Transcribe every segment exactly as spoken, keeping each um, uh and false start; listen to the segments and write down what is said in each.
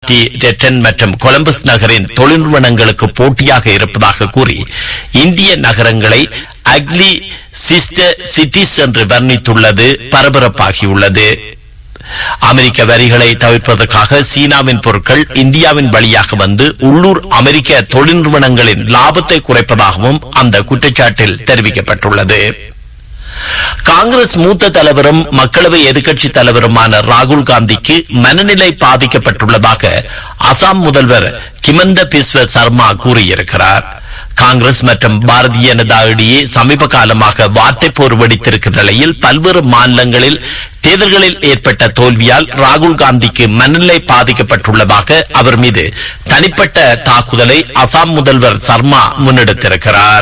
D ரெட்டன் மற்றும் Columbus நகரின் தொழில் நிறுவனங்களுக்கு போட்டியாக இருப்பதாக கூறி இந்திய நகரங்களை அக்லி சிஸ்டர் சிட்டிஸ் என்று வர்ணித்துள்ளது பரபரப்பாகியுள்ளது. அமெரிக்க வரிகளை தவிர்ப்பதற்காக சீனாவின் பொருட்கள் இந்தியாவின் வழியாக வந்து உள்ளூர் அமெரிக்க தொழில் நிறுவனங்களின் லாபத்தை குறைப்பதாகவும் அந்த குற்றச்சாட்டில் தெரிவிக்கப்பட்டுள்ளது. காங்கிரஸ் மூத்த தலைவரும் மக்களவை எதிர்க்கட்சி தலைவருமான ராகுல் காந்திக்கு மனநிலை பாதிக்கப்பட்டுள்ளதாக அசாம் முதல்வர் கிமந்த பிஸ்வ சர்மா கூறியிருக்கிறார். காங்கிரஸ் மற்றும் பாரதிய ஜனதா இடையே சமீப காலமாக வார்த்தை போர் வெடித்திருக்கிற நிலையில் பல்வேறு மாநிலங்களில் தேர்தல்களில் ஏற்பட்ட தோல்வியால் ராகுல் காந்திக்கு மனநிலை பாதிக்கப்பட்டுள்ளதாக அவர் மீது தனிப்பட்ட தாக்குதலை அசாம் முதல்வர் சர்மா முன்னெடுத்திருக்கிறார்.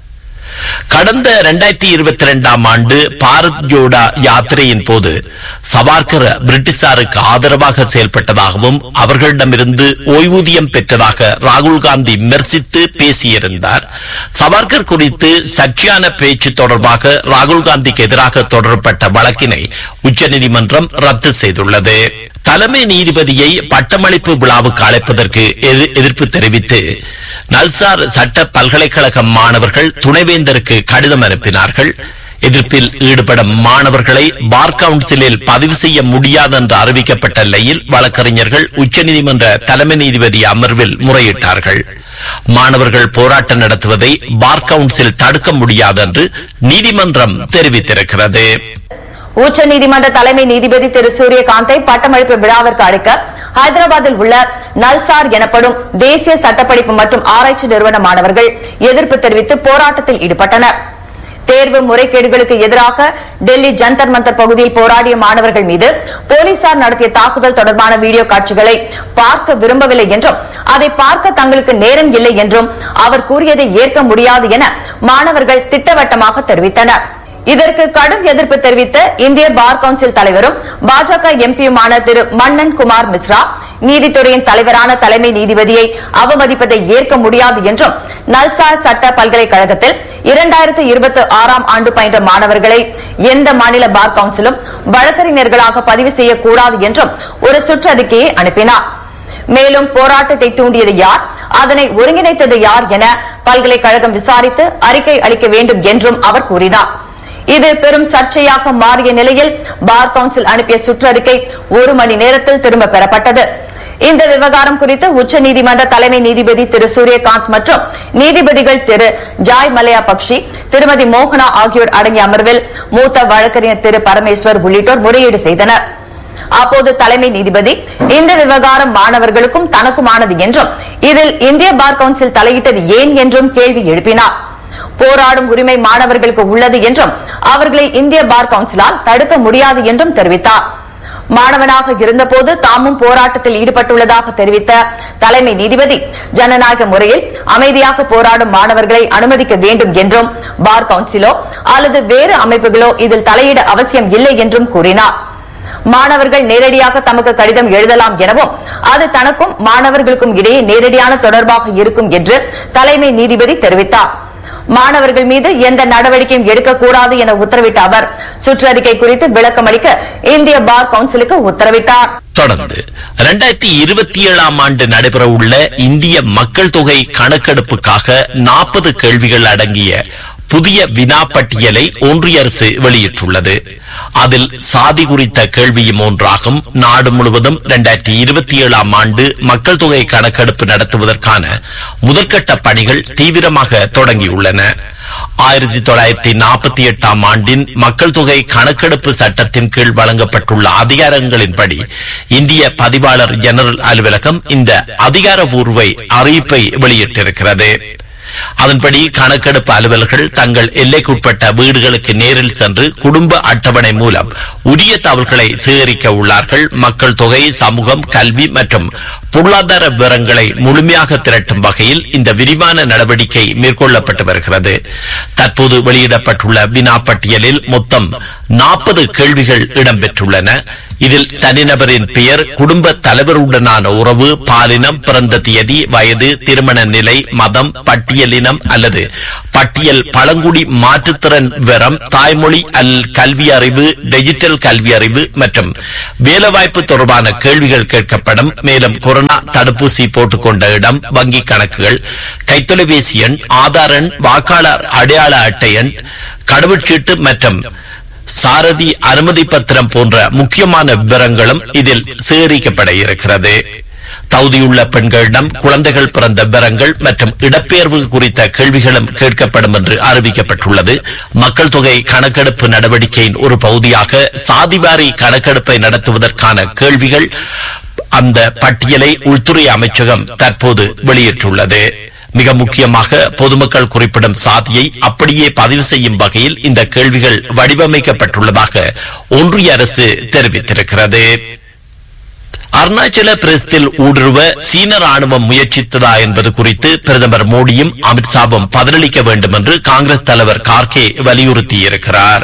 கடந்த இரண்டாயிரத்தி இருபத்தி இரண்டாம் ஆண்டு பாரத் ஜோடோ யாத்திரையின் போது சவார்கர் பிரிட்டிஷாருக்கு ஆதரவாக செயல்பட்டதாகவும் அவர்களிடமிருந்து ஓய்வூதியம் பெற்றதாக ராகுல் காந்தி விமர்சித்து பேசியிருந்தார். சவார்கர் குறித்து சர்ச்சையான பேச்சு தொடர்பாக ராகுல் காந்திக்கு எதிராக தொடரப்பட்ட வழக்கினை உச்சநீதிமன்றம் ரத்து செய்துள்ளது. தலைமை நீதிபதியை பட்டமளிப்பு விழாவுக்கு அழைப்பதற்கு எதிர்ப்பு தெரிவித்து நல்சார் சட்ட பல்கலைக்கழக மாணவர்கள் துணைவேந்தருக்கு கடிதம் அனுப்பினார்கள். எதிர்ப்பில் ஈடுபடும் மாணவர்களை பார் கவுன்சிலில் பதிவு செய்ய முடியாது என்று அறிவிக்கப்பட்ட நிலையில் வழக்கறிஞர்கள் உச்சநீதிமன்ற தலைமை நீதிபதி அமர்வில் முறையிட்டார்கள். மாணவர்கள் போராட்டம் நடத்துவதை பார் கவுன்சில் தடுக்க முடியாது என்று நீதிமன்றம் தெரிவித்திருக்கிறது. உச்சநீதிமன்ற தலைமை நீதிபதி திரு சூரியகாந்தை பட்டமளிப்பு விழாவிற்கு அழைக்க ஹைதராபாத்தில் உள்ள நல்சார் எனப்படும் தேசிய சட்டப்படிப்பு மற்றும் ஆராய்ச்சி நிறுவன மாணவர்கள் எதிர்ப்பு தெரிவித்து போராட்டத்தில் ஈடுபட்டனர். தேர்வு முறைகேடுகளுக்கு எதிராக டெல்லி ஜந்தர் மந்தர் பகுதியில் போராடிய மாணவர்கள் மீது போலீசார் நடத்திய தாக்குதல் தொடர்பான வீடியோ காட்சிகளை பார்க்க விரும்பவில்லை என்றும் அதை பார்க்க தங்களுக்கு நேரம் இல்லை என்றும் அவர் கூறியதை ஏற்க முடியாது என மாணவர்கள் திட்டவட்டமாக தெரிவித்தனர். இதற்கு கடும் எதிர்ப்பு தெரிவித்த இந்திய பார் கவுன்சில் தலைவரும் பாஜக எம்பியுமான திரு மன்னன் குமார் மிஸ்ரா நீதித்துறையின் தலைவரான தலைமை நீதிபதியை அவமதிப்பதை ஏற்க முடியாது என்றும் நல்சார் சட்ட பல்கலைக்கழகத்தில் இரண்டாயிரத்து இருபத்தி ஆறாம் ஆண்டு பயின்ற மாணவர்களை எந்த மாநில பார் கவுன்சிலும் வழக்கறிஞர்களாக பதிவு செய்யக்கூடாது என்றும் ஒரு சுற்றறிக்கையை அனுப்பினார். மேலும் போராட்டத்தை தூண்டியது யார், அதனை ஒருங்கிணைத்தது யார் என பல்கலைக்கழகம் விசாரித்து அறிக்கை அளிக்க வேண்டும் என்றும் அவர் கூறினார். இது பெரும் சர்ச்சையாக மாறிய நிலையில் பார் கவுன்சில் அனுப்பிய சுற்றறிக்கை ஒரு மணி நேரத்தில் திரும்ப பெறப்பட்டது. இந்த விவகாரம் குறித்து உச்சநீதிமன்ற தலைமை நீதிபதி திரு சூரியகாந்த் மற்றும் நீதிபதிகள் திரு ஜாய் மலையா பக்ஷி, திருமதி மோகனா ஆகியோர் அடங்கிய அமர்வில் மூத்த வழக்கறிஞர் திரு பரமேஸ்வர் உள்ளிட்டோர் முறையீடு செய்தனர். அப்போது தலைமை நீதிபதி இந்த விவகாரம் மாணவர்களுக்கும் தனக்குமானது என்றும் இதில் இந்திய பார் கவுன்சில் தலையிட்டது ஏன் என்றும் கேள்வி எழுப்பினார். போராடும் உரிமை மாணவர்களுக்கு உள்ளது என்றும் அவர்களை இந்திய பார் கவுன்சிலால் தடுக்க முடியாது என்றும் தெரிவித்தார். மாணவனாக இருந்தபோது தாமும் போராட்டத்தில் ஈடுபட்டுள்ளதாக தெரிவித்த தலைமை நீதிபதி ஜனநாயக முறையில் அமைதியாக போராடும் மாணவர்களை அனுமதிக்க வேண்டும் என்றும் பார் கவுன்சிலோ அல்லது வேறு அமைப்புகளோ இதில் தலையிட அவசியம் இல்லை என்றும் கூறினார். மாணவர்கள் நேரடியாக தமக்கு கடிதம் எழுதலாம் எனவும் அது தனக்கும் மாணவர்களுக்கும் இடையே நேரடியான தொடர்பாக இருக்கும் என்று தலைமை நீதிபதி தெரிவித்தார். மாணவர்கள் மீது எந்த நடவடிக்கையும் எடுக்கக்கூடாது என உத்தரவிட்ட அவர் சுற்றறிக்கை குறித்து விளக்கமளிக்க இந்திய பார் கவுன்சிலுக்கு உத்தரவிட்டார். தொடர்ந்து இரண்டாயிரத்தி இருபத்தி ஏழாம் ஆண்டு நடைபெறவுள்ள இந்திய மக்கள் தொகை கணக்கெடுப்புக்காக நாற்பது கேள்விகள் அடங்கிய புதிய வினா பட்டியலை ஒன்றிய அரசு வெளியிட்டுள்ளது. அதில் சாதி குறித்த கேள்வியும் ஒன்றாகும். நாடு முழுவதும் இரண்டாயிரத்தி இருபத்தி ஏழாம் ஆண்டு மக்கள் தொகை கணக்கெடுப்பு நடத்துவதற்கான முதற்கட்ட பணிகள் தீவிரமாக தொடங்கியுள்ளன. ஆயிரத்தி தொள்ளாயிரத்தி நாற்பத்தி எட்டாம் ஆண்டின் மக்கள் தொகை கணக்கெடுப்பு சட்டத்தின் கீழ் வழங்கப்பட்டுள்ள அதிகாரங்களின்படி இந்திய பதிவாளர் ஜெனரல் அலுவலகம் இந்த அதிகாரப்பூர்வ அறிவிப்பை வெளியிட்டிருக்கிறது. அதன்படி கணக்கெடுப்பு அலுவலர்கள் தங்கள் எல்லைக்குட்பட்ட வீடுகளுக்கு நேரில் சென்று குடும்ப அட்டவணை மூலம் உரிய தகவல்களை சேகரிக்க உள்ளார்கள். மக்கள் தொகை, சமூகம், கல்வி மற்றும் பொருளாதார விவரங்களை முழுமையாக திரட்டும் வகையில் இந்த விரிவான நடவடிக்கை மேற்கொள்ளப்பட்டு வருகிறது. தற்போது வெளியிடப்பட்டுள்ள வினா பட்டியலில் மொத்தம் நாற்பது கேள்விகள் இடம்பெற்றுள்ளன. இதில் தனிநபரின் பெயர், குடும்ப தலைவருடனான உறவு, பாலினம், பிறந்த தேதி, வயது, திருமண நிலை, மதம், பட்டியலினம் அல்லது பட்டியல் பழங்குடி மாற்றுத்திறன் விவரம், தாய்மொழி அல் கல்வி அறிவு, டிஜிட்டல் கல்வி அறிவு மற்றும் வேலைவாய்ப்பு தொடர்பான கேள்விகள் கேட்கப்படும். மேலும் கொரோனா தடுப்பூசி போட்டுக்கொண்ட இடம், வங்கி கணக்குகள், கைத்தொலைபேசி எண், ஆதார் எண், வாக்காளர் அடையாள அட்டை எண், கடவுச்சீட்டு மற்றும் சாரதி அனுமதி பத்திரம் போன்ற முக்கியமான விவரங்களும் இதில் சேகரிக்கப்பட இருக்கிறது. தகுதியுள்ள பெண்களிடம் குழந்தைகள் பிறந்த விவரங்கள் மற்றும் இடப்பெயர்வு குறித்த கேள்விகளும் கேட்கப்படும் என்று அறிவிக்கப்பட்டுள்ளது. மக்கள் தொகை கணக்கெடுப்பு நடவடிக்கையின் ஒரு பகுதியாக சாதிவாரி கணக்கெடுப்பை நடத்துவதற்கான கேள்விகள் அந்த பட்டியலை உள்துறை அமைச்சகம் தற்போது வெளியிட்டுள்ளது. மிக முக்கியமாக பொதுமக்கள் குறிப்பிடும் சாதியை அப்படியே பதிவு செய்யும் வகையில் இந்த கேள்விகள் வடிவமைக்கப்பட்டுள்ளதாக ஒன்றிய அரசு தெரிவித்திருக்கிறது. அருணாச்சல பிரதேசத்தில் ஊடுருவ சீன ராணுவம் முயற்சித்ததா என்பது குறித்து பிரதமர் மோடியும் அமித்ஷாவும் பதிலளிக்க வேண்டும் என்று காங்கிரஸ் தலைவர் கார்கே வலியுறுத்தியிருக்கிறார்.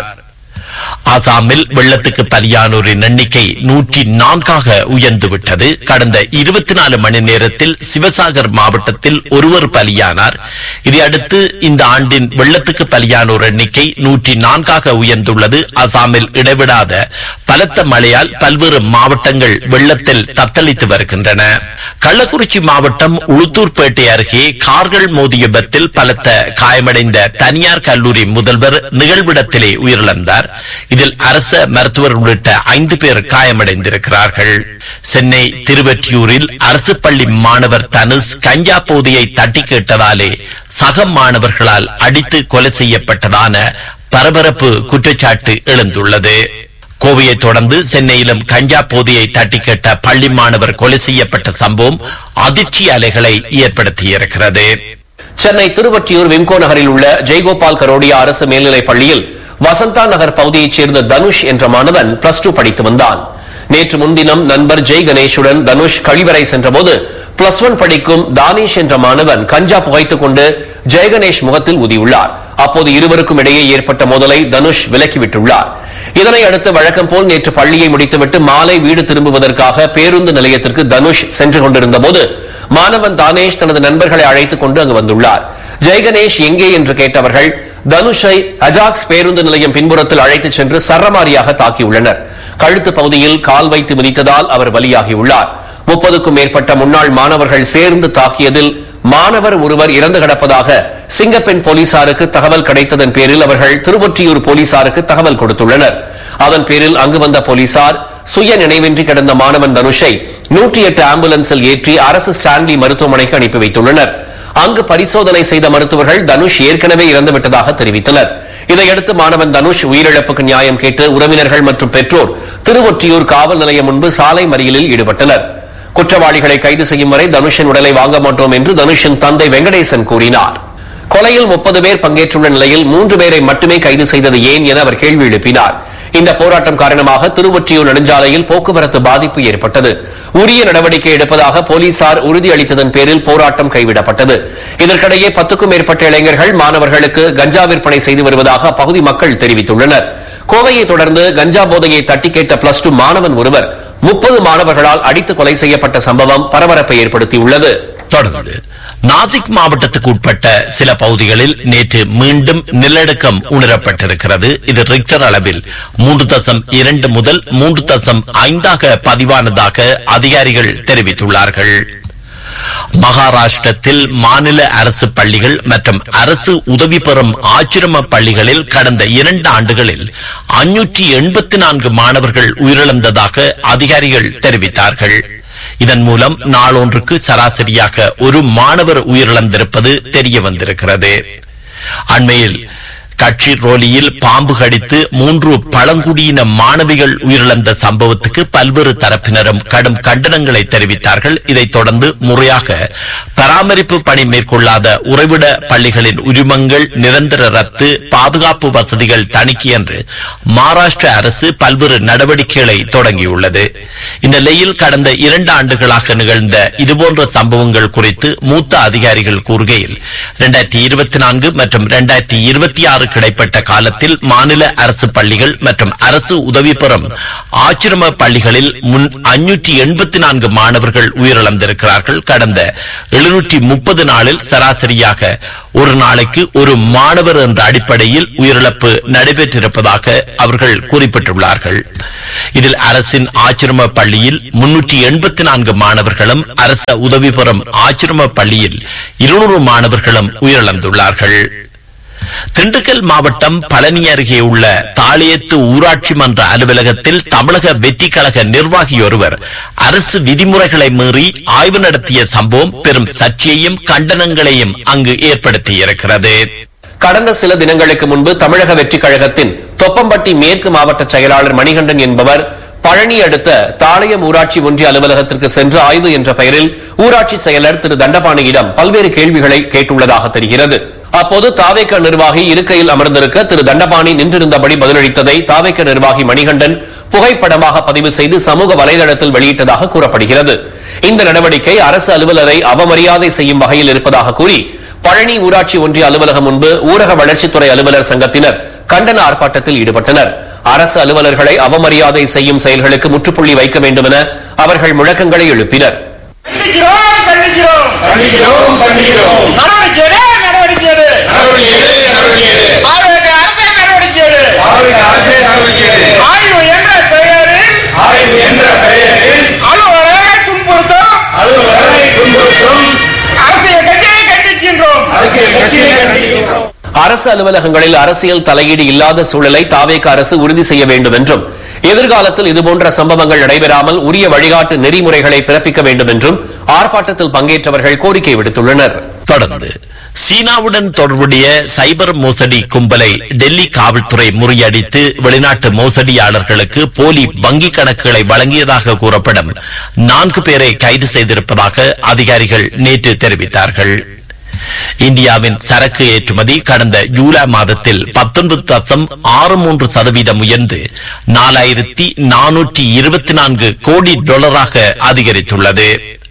ஆசாமில் வெள்ளத்துக்கு பலியானோரின் எண்ணிக்கை நூற்றி நான்காக உயர்ந்துவிட்டது. கடந்த இருபத்தி நாலு மணி நேரத்தில் சிவசாகர் மாவட்டத்தில் ஒருவர் பலியானார். இதையடுத்து இந்த ஆண்டின் வெள்ளத்துக்கு பலியானோர் எண்ணிக்கை நூற்றி நான்காக உயர்ந்துள்ளது. அசாமில் இடைவிடாத பலத்த மழையால் பல்வேறு மாவட்டங்கள் வெள்ளத்தில் தத்தளித்து வருகின்றன. கள்ளக்குறிச்சி மாவட்டம் உளுத்தூர்பேட்டை அருகே கார்கள் மோதிய விபத்தில் பலத்த காயமடைந்த தனியார் கல்லூரி முதல்வர் நிகழ்விடத்திலே உயிரிழந்தார். இதில் அரச மருத்துவர் உள்ளிட்ட ஐந்து பேர் காயமடைந்திருக்கிறார்கள். சென்னை திருவெற்றியூரில் அரசு பள்ளி மாணவர் தனுஷ் கஞ்சா போதையை தட்டி கேட்டதாலே சக மாணவர்களால் அடித்து கொலை செய்யப்பட்டதான பரபரப்பு குற்றச்சாட்டு எழுந்துள்ளது. கோவையை தொடர்ந்து சென்னையிலும் கஞ்சா போதையை தட்டி கேட்ட பள்ளி மாணவர் கொலை செய்யப்பட்ட சம்பவம் அதிர்ச்சி அலைகளை ஏற்படுத்தியிருக்கிறது. சென்னை திருவொற்றியூர் விம்கோ நகரில் உள்ள ஜெய்கோபால் கரோடியா அரசு மேல்நிலைப் பள்ளியில் வசந்தா நகர் பகுதியைச் சேர்ந்த தனுஷ் என்ற மாணவன் பிளஸ் டூ படித்து வந்தான். நேற்று முன்தினம் நண்பர் ஜெய் கணேஷுடன் தனுஷ் கழிவறை சென்றபோது பிளஸ் ஒன் படிக்கும் தானிஷ் என்ற மாணவன் கஞ்சா புகைத்துக் கொண்டு ஜெய் கணேஷ் முகத்தில் ஊதியுள்ளார். அப்போது இருவருக்கும் இடையே ஏற்பட்ட மோதலை தனுஷ் விலக்கிவிட்டுள்ளார். இதனை அடுத்து வழக்கம் போல் நேற்று பள்ளியை முடித்துவிட்டு மாலை வீடு திரும்புவதற்காக பேருந்து நிலையத்திற்கு தனுஷ் சென்று கொண்டிருந்த போது மாணவன் தானேஷ் தனது நண்பர்களை அழைத்துக் கொண்டு அங்கு வந்துள்ளார். ஜெய் கணேஷ் எங்கே என்று கேட்டவர்கள் தனுஷை அஜாக்ஸ் பேருந்து நிலையம் பின்புறத்தில் அழைத்துச் சென்று சரமாரியாக தாக்கியுள்ளனர். கழுத்து பகுதியில் கால் வைத்து மிதித்ததால் அவர் பலியாகியுள்ளார். முப்பதுக்கும் மேற்பட்ட முன்னாள் மாணவர்கள் சேர்ந்து தாக்கியதில் மாணவர் ஒருவர் இறந்து கிடப்பதாக சிங்கப்பெண் போலீசாருக்கு தகவல் கிடைத்ததன் பேரில் அவர்கள் திருவொற்றியூர் போலீசாருக்கு தகவல் கொடுத்துள்ளனர். அதன் பேரில் அங்கு வந்த போலீசார் சுய நினைவின்றி கிடந்த மாணவன் தனுஷை நூற்றி எட்டு ஆம்புலன்ஸில் ஏற்றி அரசு ஸ்டான்லி மருத்துவமனைக்கு அனுப்பி வைத்துள்ளனர். அங்கு பரிசோதனை செய்த மருத்துவர்கள் தனுஷ் ஏற்கனவே இறந்துவிட்டதாக தெரிவித்தனர். இதையடுத்து மாணவன் தனுஷ் உயிரிழப்புக்கு நியாயம் கேட்டு உறவினர்கள் மற்றும் பெற்றோர் திருவொற்றியூர் காவல் நிலையம் முன்பு சாலை மறியலில் ஈடுபட்டனர். குற்றவாளிகளை கைது செய்யும் வரை தனுஷின் உடலை வாங்க மாட்டோம் என்று தனுஷின் தந்தை வெங்கடேசன் கூறினார். கொலையில் முப்பது பேர் பங்கேற்றுள்ள நிலையில் மூன்று பேரை மட்டுமே கைது செய்தது ஏன் என அவர் கேள்வி எழுப்பினார். இந்த போராட்டம் காரணமாக திருவொற்றியூர் நெடுஞ்சாலையில் போக்குவரத்து பாதிப்பு ஏற்பட்டது. உரிய நடவடிக்கை எடுப்பதாக போலீசார் உறுதியளித்ததன் பேரில் போராட்டம் கைவிடப்பட்டது. இதற்கிடையே பத்துக்கும் மேற்பட்ட இளைஞர்கள் மாணவர்களுக்கு கஞ்சா விற்பனை செய்து வருவதாக அப்பகுதி மக்கள் தெரிவித்துள்ளனர். கோவையை தொடர்ந்து கஞ்சா போதையை தட்டி கேட்ட பிளஸ் டூ மாணவன் ஒருவர் முப்பது மாணவர்களால் அடித்து கொலை செய்யப்பட்ட சம்பவம் பரபரப்பை ஏற்படுத்தியுள்ளது. தொடர்ந்து நாசிக் மாவட்டத்துக்கு உட்பட்ட சில பகுதிகளில் நேற்று மீண்டும் நிலநடுக்கம் உணரப்பட்டிருக்கிறது. இது ரிக்டர் அளவில் மூன்று தசம் இரண்டு முதல் மூன்று தசம் ஐந்தாக பதிவானதாக அதிகாரிகள் தெரிவித்துள்ளார்கள். மகாராஷ்டிரத்தில் மாநில அரசு பள்ளிகள் மற்றும் அரசு உதவி பெறும் ஆச்சிரம பள்ளிகளில் கடந்த இரண்டு ஆண்டுகளில் ஐநூற்றி எண்பத்தி நான்கு மாணவர்கள் உயிரிழந்ததாக அதிகாரிகள் தெரிவித்தார்கள். இதன் மூலம் நாளொன்றுக்கு சராசரியாக ஒரு மாணவர் உயிரிழந்திருப்பது தெரிய வந்திருக்கிறது. அண்மையில் கட்சி ரோலியில் பாம்பு கடித்து மூன்று பழங்குடியின மாணவிகள் உயிரிழந்த சம்பவத்துக்கு பல்வேறு தரப்பினரும் கடும் கண்டனங்களை தெரிவித்தார்கள். இதைத் தொடர்ந்து முறையாக பராமரிப்பு பணி மேற்கொள்ளாத உறைவிட பள்ளிகளின் உரிமங்கள் நிரந்தர ரத்து, பாதுகாப்பு வசதிகள் தணிக்கை என்று மகாராஷ்டிர அரசு பல்வேறு நடவடிக்கைகளை தொடங்கியுள்ளது. இந்த நிலையில் கடந்த இரண்டு ஆண்டுகளாக நிகழ்ந்த இதுபோன்ற சம்பவங்கள் குறித்து மூத்த அதிகாரிகள் கூறுகையில் இரண்டாயிரத்தி இருபத்தி நான்கு மற்றும் இரண்டாயிரத்தி இருபத்தி ஆறு கிடைப்பட்ட காலத்தில் மாநில அரசு பள்ளிகள் மற்றும் அரசு உதவி பெறும் ஆச்சிரம பள்ளிகளில் முன் ஐநூற்றி எண்பத்தி நான்கு மாணவர்கள் உயிரிழந்திருக்கிறார்கள். கடந்த எழுநூற்றி முப்பது நாளில் சராசரியாக ஒரு நாளைக்கு ஒரு மாணவர் என்ற அடிப்படையில் உயிரிழப்பு நடைபெற்றிருப்பதாக அவர்கள் குறிப்பிட்டுள்ளார்கள். இதில் அரசின் ஆச்சிரம பள்ளியில் முன்னூற்றி எண்பத்தி நான்கு மாணவர்களும் அரசு உதவி பெறும் ஆச்சிரம பள்ளியில் இருநூறு மாணவர்களும் உயிரிழந்துள்ளார்கள். திண்டுக்கல் மாவட்டம் பழனி அருகே உள்ள தாளியத்து ஊராட்சி மன்ற அலுவலகத்தில் தமிழக வெற்றி கழக நிர்வாகி ஒருவர் அரசு விதிமுறைகளை மீறி ஆய்வு நடத்திய சம்பவம் பெரும் சர்ச்சையையும் கண்டனங்களையும் அங்கு ஏற்படுத்தியிருக்கிறது. கடந்த சில தினங்களுக்கு முன்பு தமிழக வெற்றி கழகத்தின் தொப்பம்பட்டி மேற்கு மாவட்ட செயலாளர் மணிகண்டன் என்பவர் பழனி அடுத்த தாளையம் ஊராட்சி ஒன்றிய அலுவலகத்திற்கு சென்று ஆய்வு என்ற பெயரில் ஊராட்சி செயலர் திரு தண்டபாணியிடம் பல்வேறு கேள்விகளை கேட்டுள்ளதாக தெரிகிறது. அப்போது தாவேக நிர்வாகி இருக்கையில் அமர்ந்திருக்க திரு தண்டபாணி நின்றிருந்தபடி பதிலளித்ததை தாவேக நிர்வாகி மணிகண்டன் புகைப்படமாக பதிவு செய்து சமூக வலைதளத்தில் வெளியிட்டதாக கூறப்படுகிறது. இந்த நடவடிக்கை அரசு அலுவலரை அவமரியாதை செய்யும் வகையில் இருப்பதாக கூறி பழனி ஊராட்சி ஒன்றிய அலுவலகம் முன்பு ஊரக வளர்ச்சித்துறை அலுவலர் சங்கத்தினர் கண்டன ஆர்ப்பாட்டத்தில் ஈடுபட்டனர். அரசு அலுவலர்களை அவமரியாதை செய்யும் செயல்களுக்கு முற்றுப்புள்ளி வைக்க வேண்டும் என அவர்கள் முழக்கங்களை எழுப்பினர். அரசு அலுவலகங்களில் அரசியல் தலையீடு இல்லாத சூழலை தாவேக அரசு உறுதி செய்ய வேண்டும் என்றும் எதிர்காலத்தில் இதுபோன்ற சம்பவங்கள் நடைபெறாமல் உரிய வழிகாட்டு நெறிமுறைகளை பிறப்பிக்க வேண்டும் என்றும் ஆர்ப்பாட்டத்தில் பங்கேற்றவர்கள் கோரிக்கை விடுத்துள்ளனர். தொடர்ந்து சீனாவுடன் தொடர்புடைய சைபர் மோசடி கும்பலை டெல்லி காவல்துறை முறியடித்து வெளிநாட்டு மோசடியாளர்களுக்கு போலி வங்கிக் கணக்குகளை வழங்கியதாக கூறப்படும் நான்கு பேரை கைது செய்திருப்பதாக அதிகாரிகள் நேற்று தெரிவித்தார்கள். இந்தியாவின் சரக்கு ஏற்றுமதி கடந்த ஜூலை மாதத்தில் பத்தொன்பது தசம் ஆறு மூன்று சதவீதம் உயர்ந்து நாலாயிரத்தி நானூற்றி இருபத்தி நான்கு கோடி டாலராக அதிகரித்துள்ளது.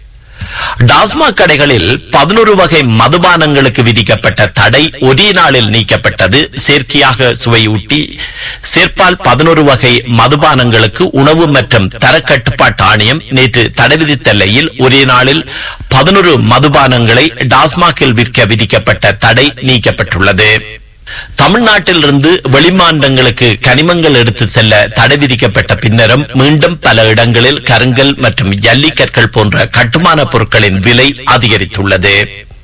டாஸ்மாக் கடைகளில் பதினொரு வகை மதுபானங்களுக்கு விதிக்கப்பட்ட தடை ஒரே நாளில் நீக்கப்பட்டது. செயற்கையாக சுவையூட்டி சேர்ப்பால் பதினொரு வகை மதுபானங்களுக்கு உணவு மற்றும் தரக்கட்டுப்பாட்டு ஆணையம் நேற்று தடை விதித்த நிலையில் ஒரே நாளில் பதினொரு மதுபானங்களை டாஸ்மாகில் விற்க விதிக்கப்பட்ட தடை நீக்கப்பட்டுள்ளது. தமிழ்நாட்டில் இருந்து வெளிமாநிலங்களுக்கு கனிமங்கள் எடுத்து செல்ல தடை விதிக்கப்பட்ட பின்னரும் மீண்டும் பல இடங்களில் கருங்கல் மற்றும் ஜல்லிக்கற்கள் போன்ற கட்டுமான பொருட்களின் விலை அதிகரித்துள்ளது.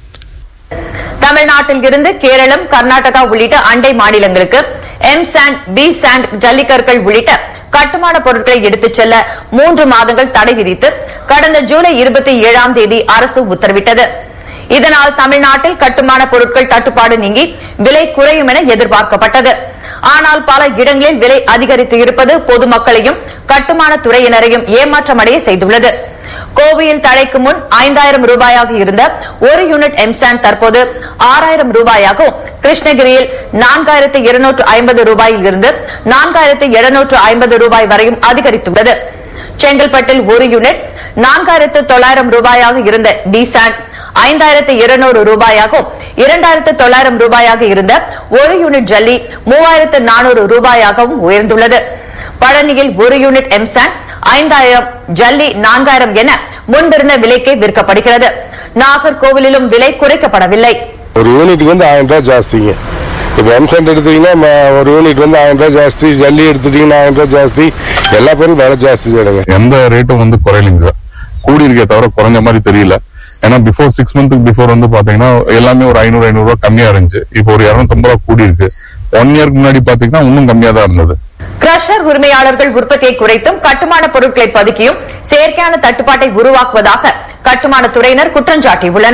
தமிழ்நாட்டில் இருந்து கேரளம், கர்நாடகா உள்ளிட்ட அண்டை மாநிலங்களுக்கு எம் சாண்ட், பி சாண்ட், ஜல்லிக்கற்கள் உள்ளிட்ட கட்டுமான பொருட்களை எடுத்துச் செல்ல மூன்று மாதங்கள் தடை விதித்து கடந்த ஜூலை இருபத்தி ஏழாம் தேதி அரசு உத்தரவிட்டது. இதனால் தமிழ்நாட்டில் கட்டுமான பொருட்கள் தட்டுப்பாடு நீங்கி விலை குறையும் என எதிர்பார்க்கப்பட்டது. ஆனால் பல இடங்களில் விலை அதிகரித்து இருப்பது பொதுமக்களையும் கட்டுமான துறையினரையும் ஏமாற்றமடைய செய்துள்ளது. கோவையில் தடைக்கு முன் ஐந்தாயிரம் ரூபாயாக இருந்த ஒரு யூனிட் எம்சாண்ட் தற்போது ஆறாயிரம் ரூபாயாகவும், கிருஷ்ணகிரியில் நான்காயிரத்து இருநூற்று ஐம்பது ரூபாயில் இருந்து நான்காயிரத்து எழுநூற்று ஐம்பது ரூபாய் வரையும் அதிகரித்துள்ளது. செங்கல்பட்டில் ஒரு யூனிட் நான்காயிரத்து தொள்ளாயிரம் ரூபாயாக இருந்த டி சாண்ட் ஐந்தாயிரத்து இருநூறு ரூபாயாகவும், இரண்டாயிரத்து தொள்ளாயிரம் ரூபாயாக இருந்த ஒரு யூனிட் ஜல்லி மூவாயிரத்து நானூறு ரூபாயாகவும் உயர்ந்துள்ளது. பழனியில் ஒரு யூனிட் எம்சாண்ட் ஐந்தாயிரம், ஜல்லி நான்காயிரம் என முன்பிருந்த விலைக்கே விற்கப்படுகிறது. நாகர்கோவிலிலும் விலை குறைக்கப்படவில்லை. ஒரு யூனிட்டுக்கு வந்து ஆயிரம் ரூபாய் ஜாஸ்திங்க. இப்ப எம்சாண்ட் எடுத்தீங்கன்னா ஒரு யூனிட் வந்து ஆயிரம் ரூபாய் ஜாஸ்தி, ஜல்லி எடுத்துட்டீங்கன்னா ஆயிரம் ரூபாய் ஜாஸ்தி, எல்லா பேரும் விலை ஜாஸ்தி தானுங்க. எந்த ரேட்டும் வந்து குறையலைங்க சார், கூடி இருக்கே தவிர குறைஞ்ச மாதிரி தெரியல. ஏன்னா பிஃபோர் சிக்ஸ் மந்த்துக்கு பிஃபோர் வந்து பாத்தீங்கன்னா எல்லாமே ஒரு ஐநூறு ஐநூறு ரூபாய் கம்மியா இருந்துச்சு. இப்போ ஒரு இருநூத்தி ரூபாய் கூடி இருக்கு. ஒன் இயருக்கு முன்னாடி பாத்தீங்கன்னா இன்னும் கம்மியா தான் இருந்தது. கிரஷர் உரிமையாளர்கள் உற்பத்தியை குறைத்தும் கட்டுமான பொருட்களை பதுக்கியும் செயற்கையான தட்டுப்பாட்டை உருவாக்குவதாக கட்டுமான துறையினர் குற்றம் சாட்டியுள்ளனர்.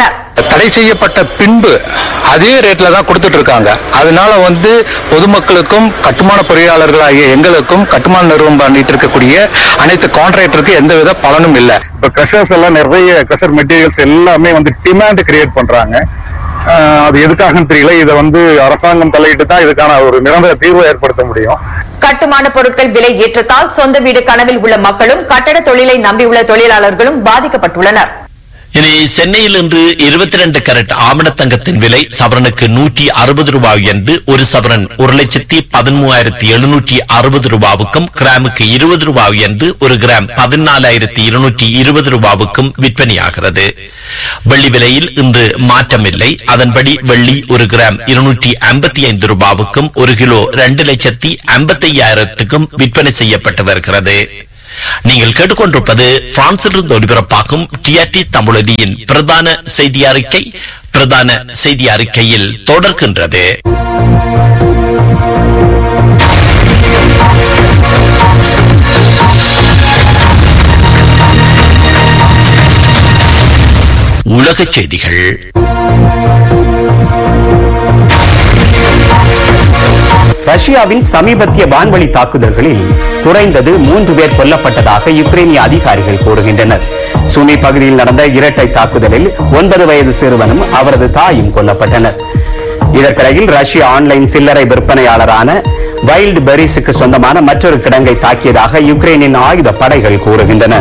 தடை செய்யப்பட்ட பின்பு அதே ரேட்ல தான் கொடுத்துட்டு இருக்காங்க. அதனால வந்து பொதுமக்களுக்கும் கட்டுமான பொறியாளர்களாகிய எங்களுக்கும் கட்டுமான நிறுவனம் பண்ணிட்டு இருக்கக்கூடிய அனைத்து கான்ட்ராக்டருக்கு எந்தவித பலனும் இல்லை. இப்ப கிரஷர்ஸ் எல்லாம் நிறைய கிரஷர் மெட்டீரியல்ஸ் எல்லாமே வந்து டிமாண்ட் கிரியேட் பண்றாங்க. அது எதுக்காகன்னு தெரியல. இதை வந்து அரசாங்கம் தலையிட்டு தான் இதுக்கான ஒரு நிரந்தர தீர்வை ஏற்படுத்த முடியும். கட்டுமான பொருட்கள் விலை ஏற்றத்தால் சொந்த வீடு கனவில் உள்ள மக்களும் கட்டட தொழிலை நம்பியுள்ள தொழிலாளர்களும் பாதிக்கப்பட்டுள்ளனர். இனி சென்னையில் இன்று இருபத்தி இரண்டு கேரட் ஆமணத்தங்கத்தின் விலை சவரனுக்கு நூற்றி அறுபது ரூபாய் என்று ஒரு சவரன் ஒரு லட்சத்தி பதிமூவாயிரத்தி எழுநூற்றி அறுபது ரூபாவுக்கும் கிராமுக்கு இருபது ரூபாய் என்று ஒரு கிராம் பதினாலாயிரத்தி இருநூற்றி இருபது ரூபாவுக்கும் விற்பனையாகிறது. வெள்ளி விலையில் இன்று மாற்றமில்லை. அதன்படி வெள்ளி ஒரு கிராம் இருநூற்றி ஐம்பத்தி ஐந்து ரூபாவுக்கும் ஒரு கிலோ இரண்டு லட்சத்தி ஐம்பத்தி ஐயாயிரத்துக்கும் விற்பனை செய்யப்பட்டு வருகிறது. நீங்கள் கேட்டுக்கொண்டிருப்பது பிரான்சிலிருந்து ஒலிபரப்பாகும் டிஆர்டி தமிழொலியின் பிரதான செய்தி அறிக்கை. பிரதான செய்தி அறிக்கையில் தொடர்கின்றது. உலகச் செய்திகள். ரஷ்யாவின் சமீபத்திய வான்வழி தாக்குதல்களில் குறைந்தது மூன்று பேர் கொல்லப்பட்டதாக யுக்ரைனிய அதிகாரிகள் கூறுகின்றனர். சுமி பகுதியில் நடந்த இரட்டை தாக்குதலில் ஒன்பது வயது சிறுவனும் அவரது தாயும் கொல்லப்பட்டனர். இதற்கிடையில் ரஷ்ய ஆன்லைன் சில்லறை விற்பனையாளரான வைல்ட் பெரிஸுக்கு சொந்தமான மற்றொரு கிடங்கை தாக்கியதாக யுக்ரைனின் ஆயுத படைகள் கூறுகின்றன.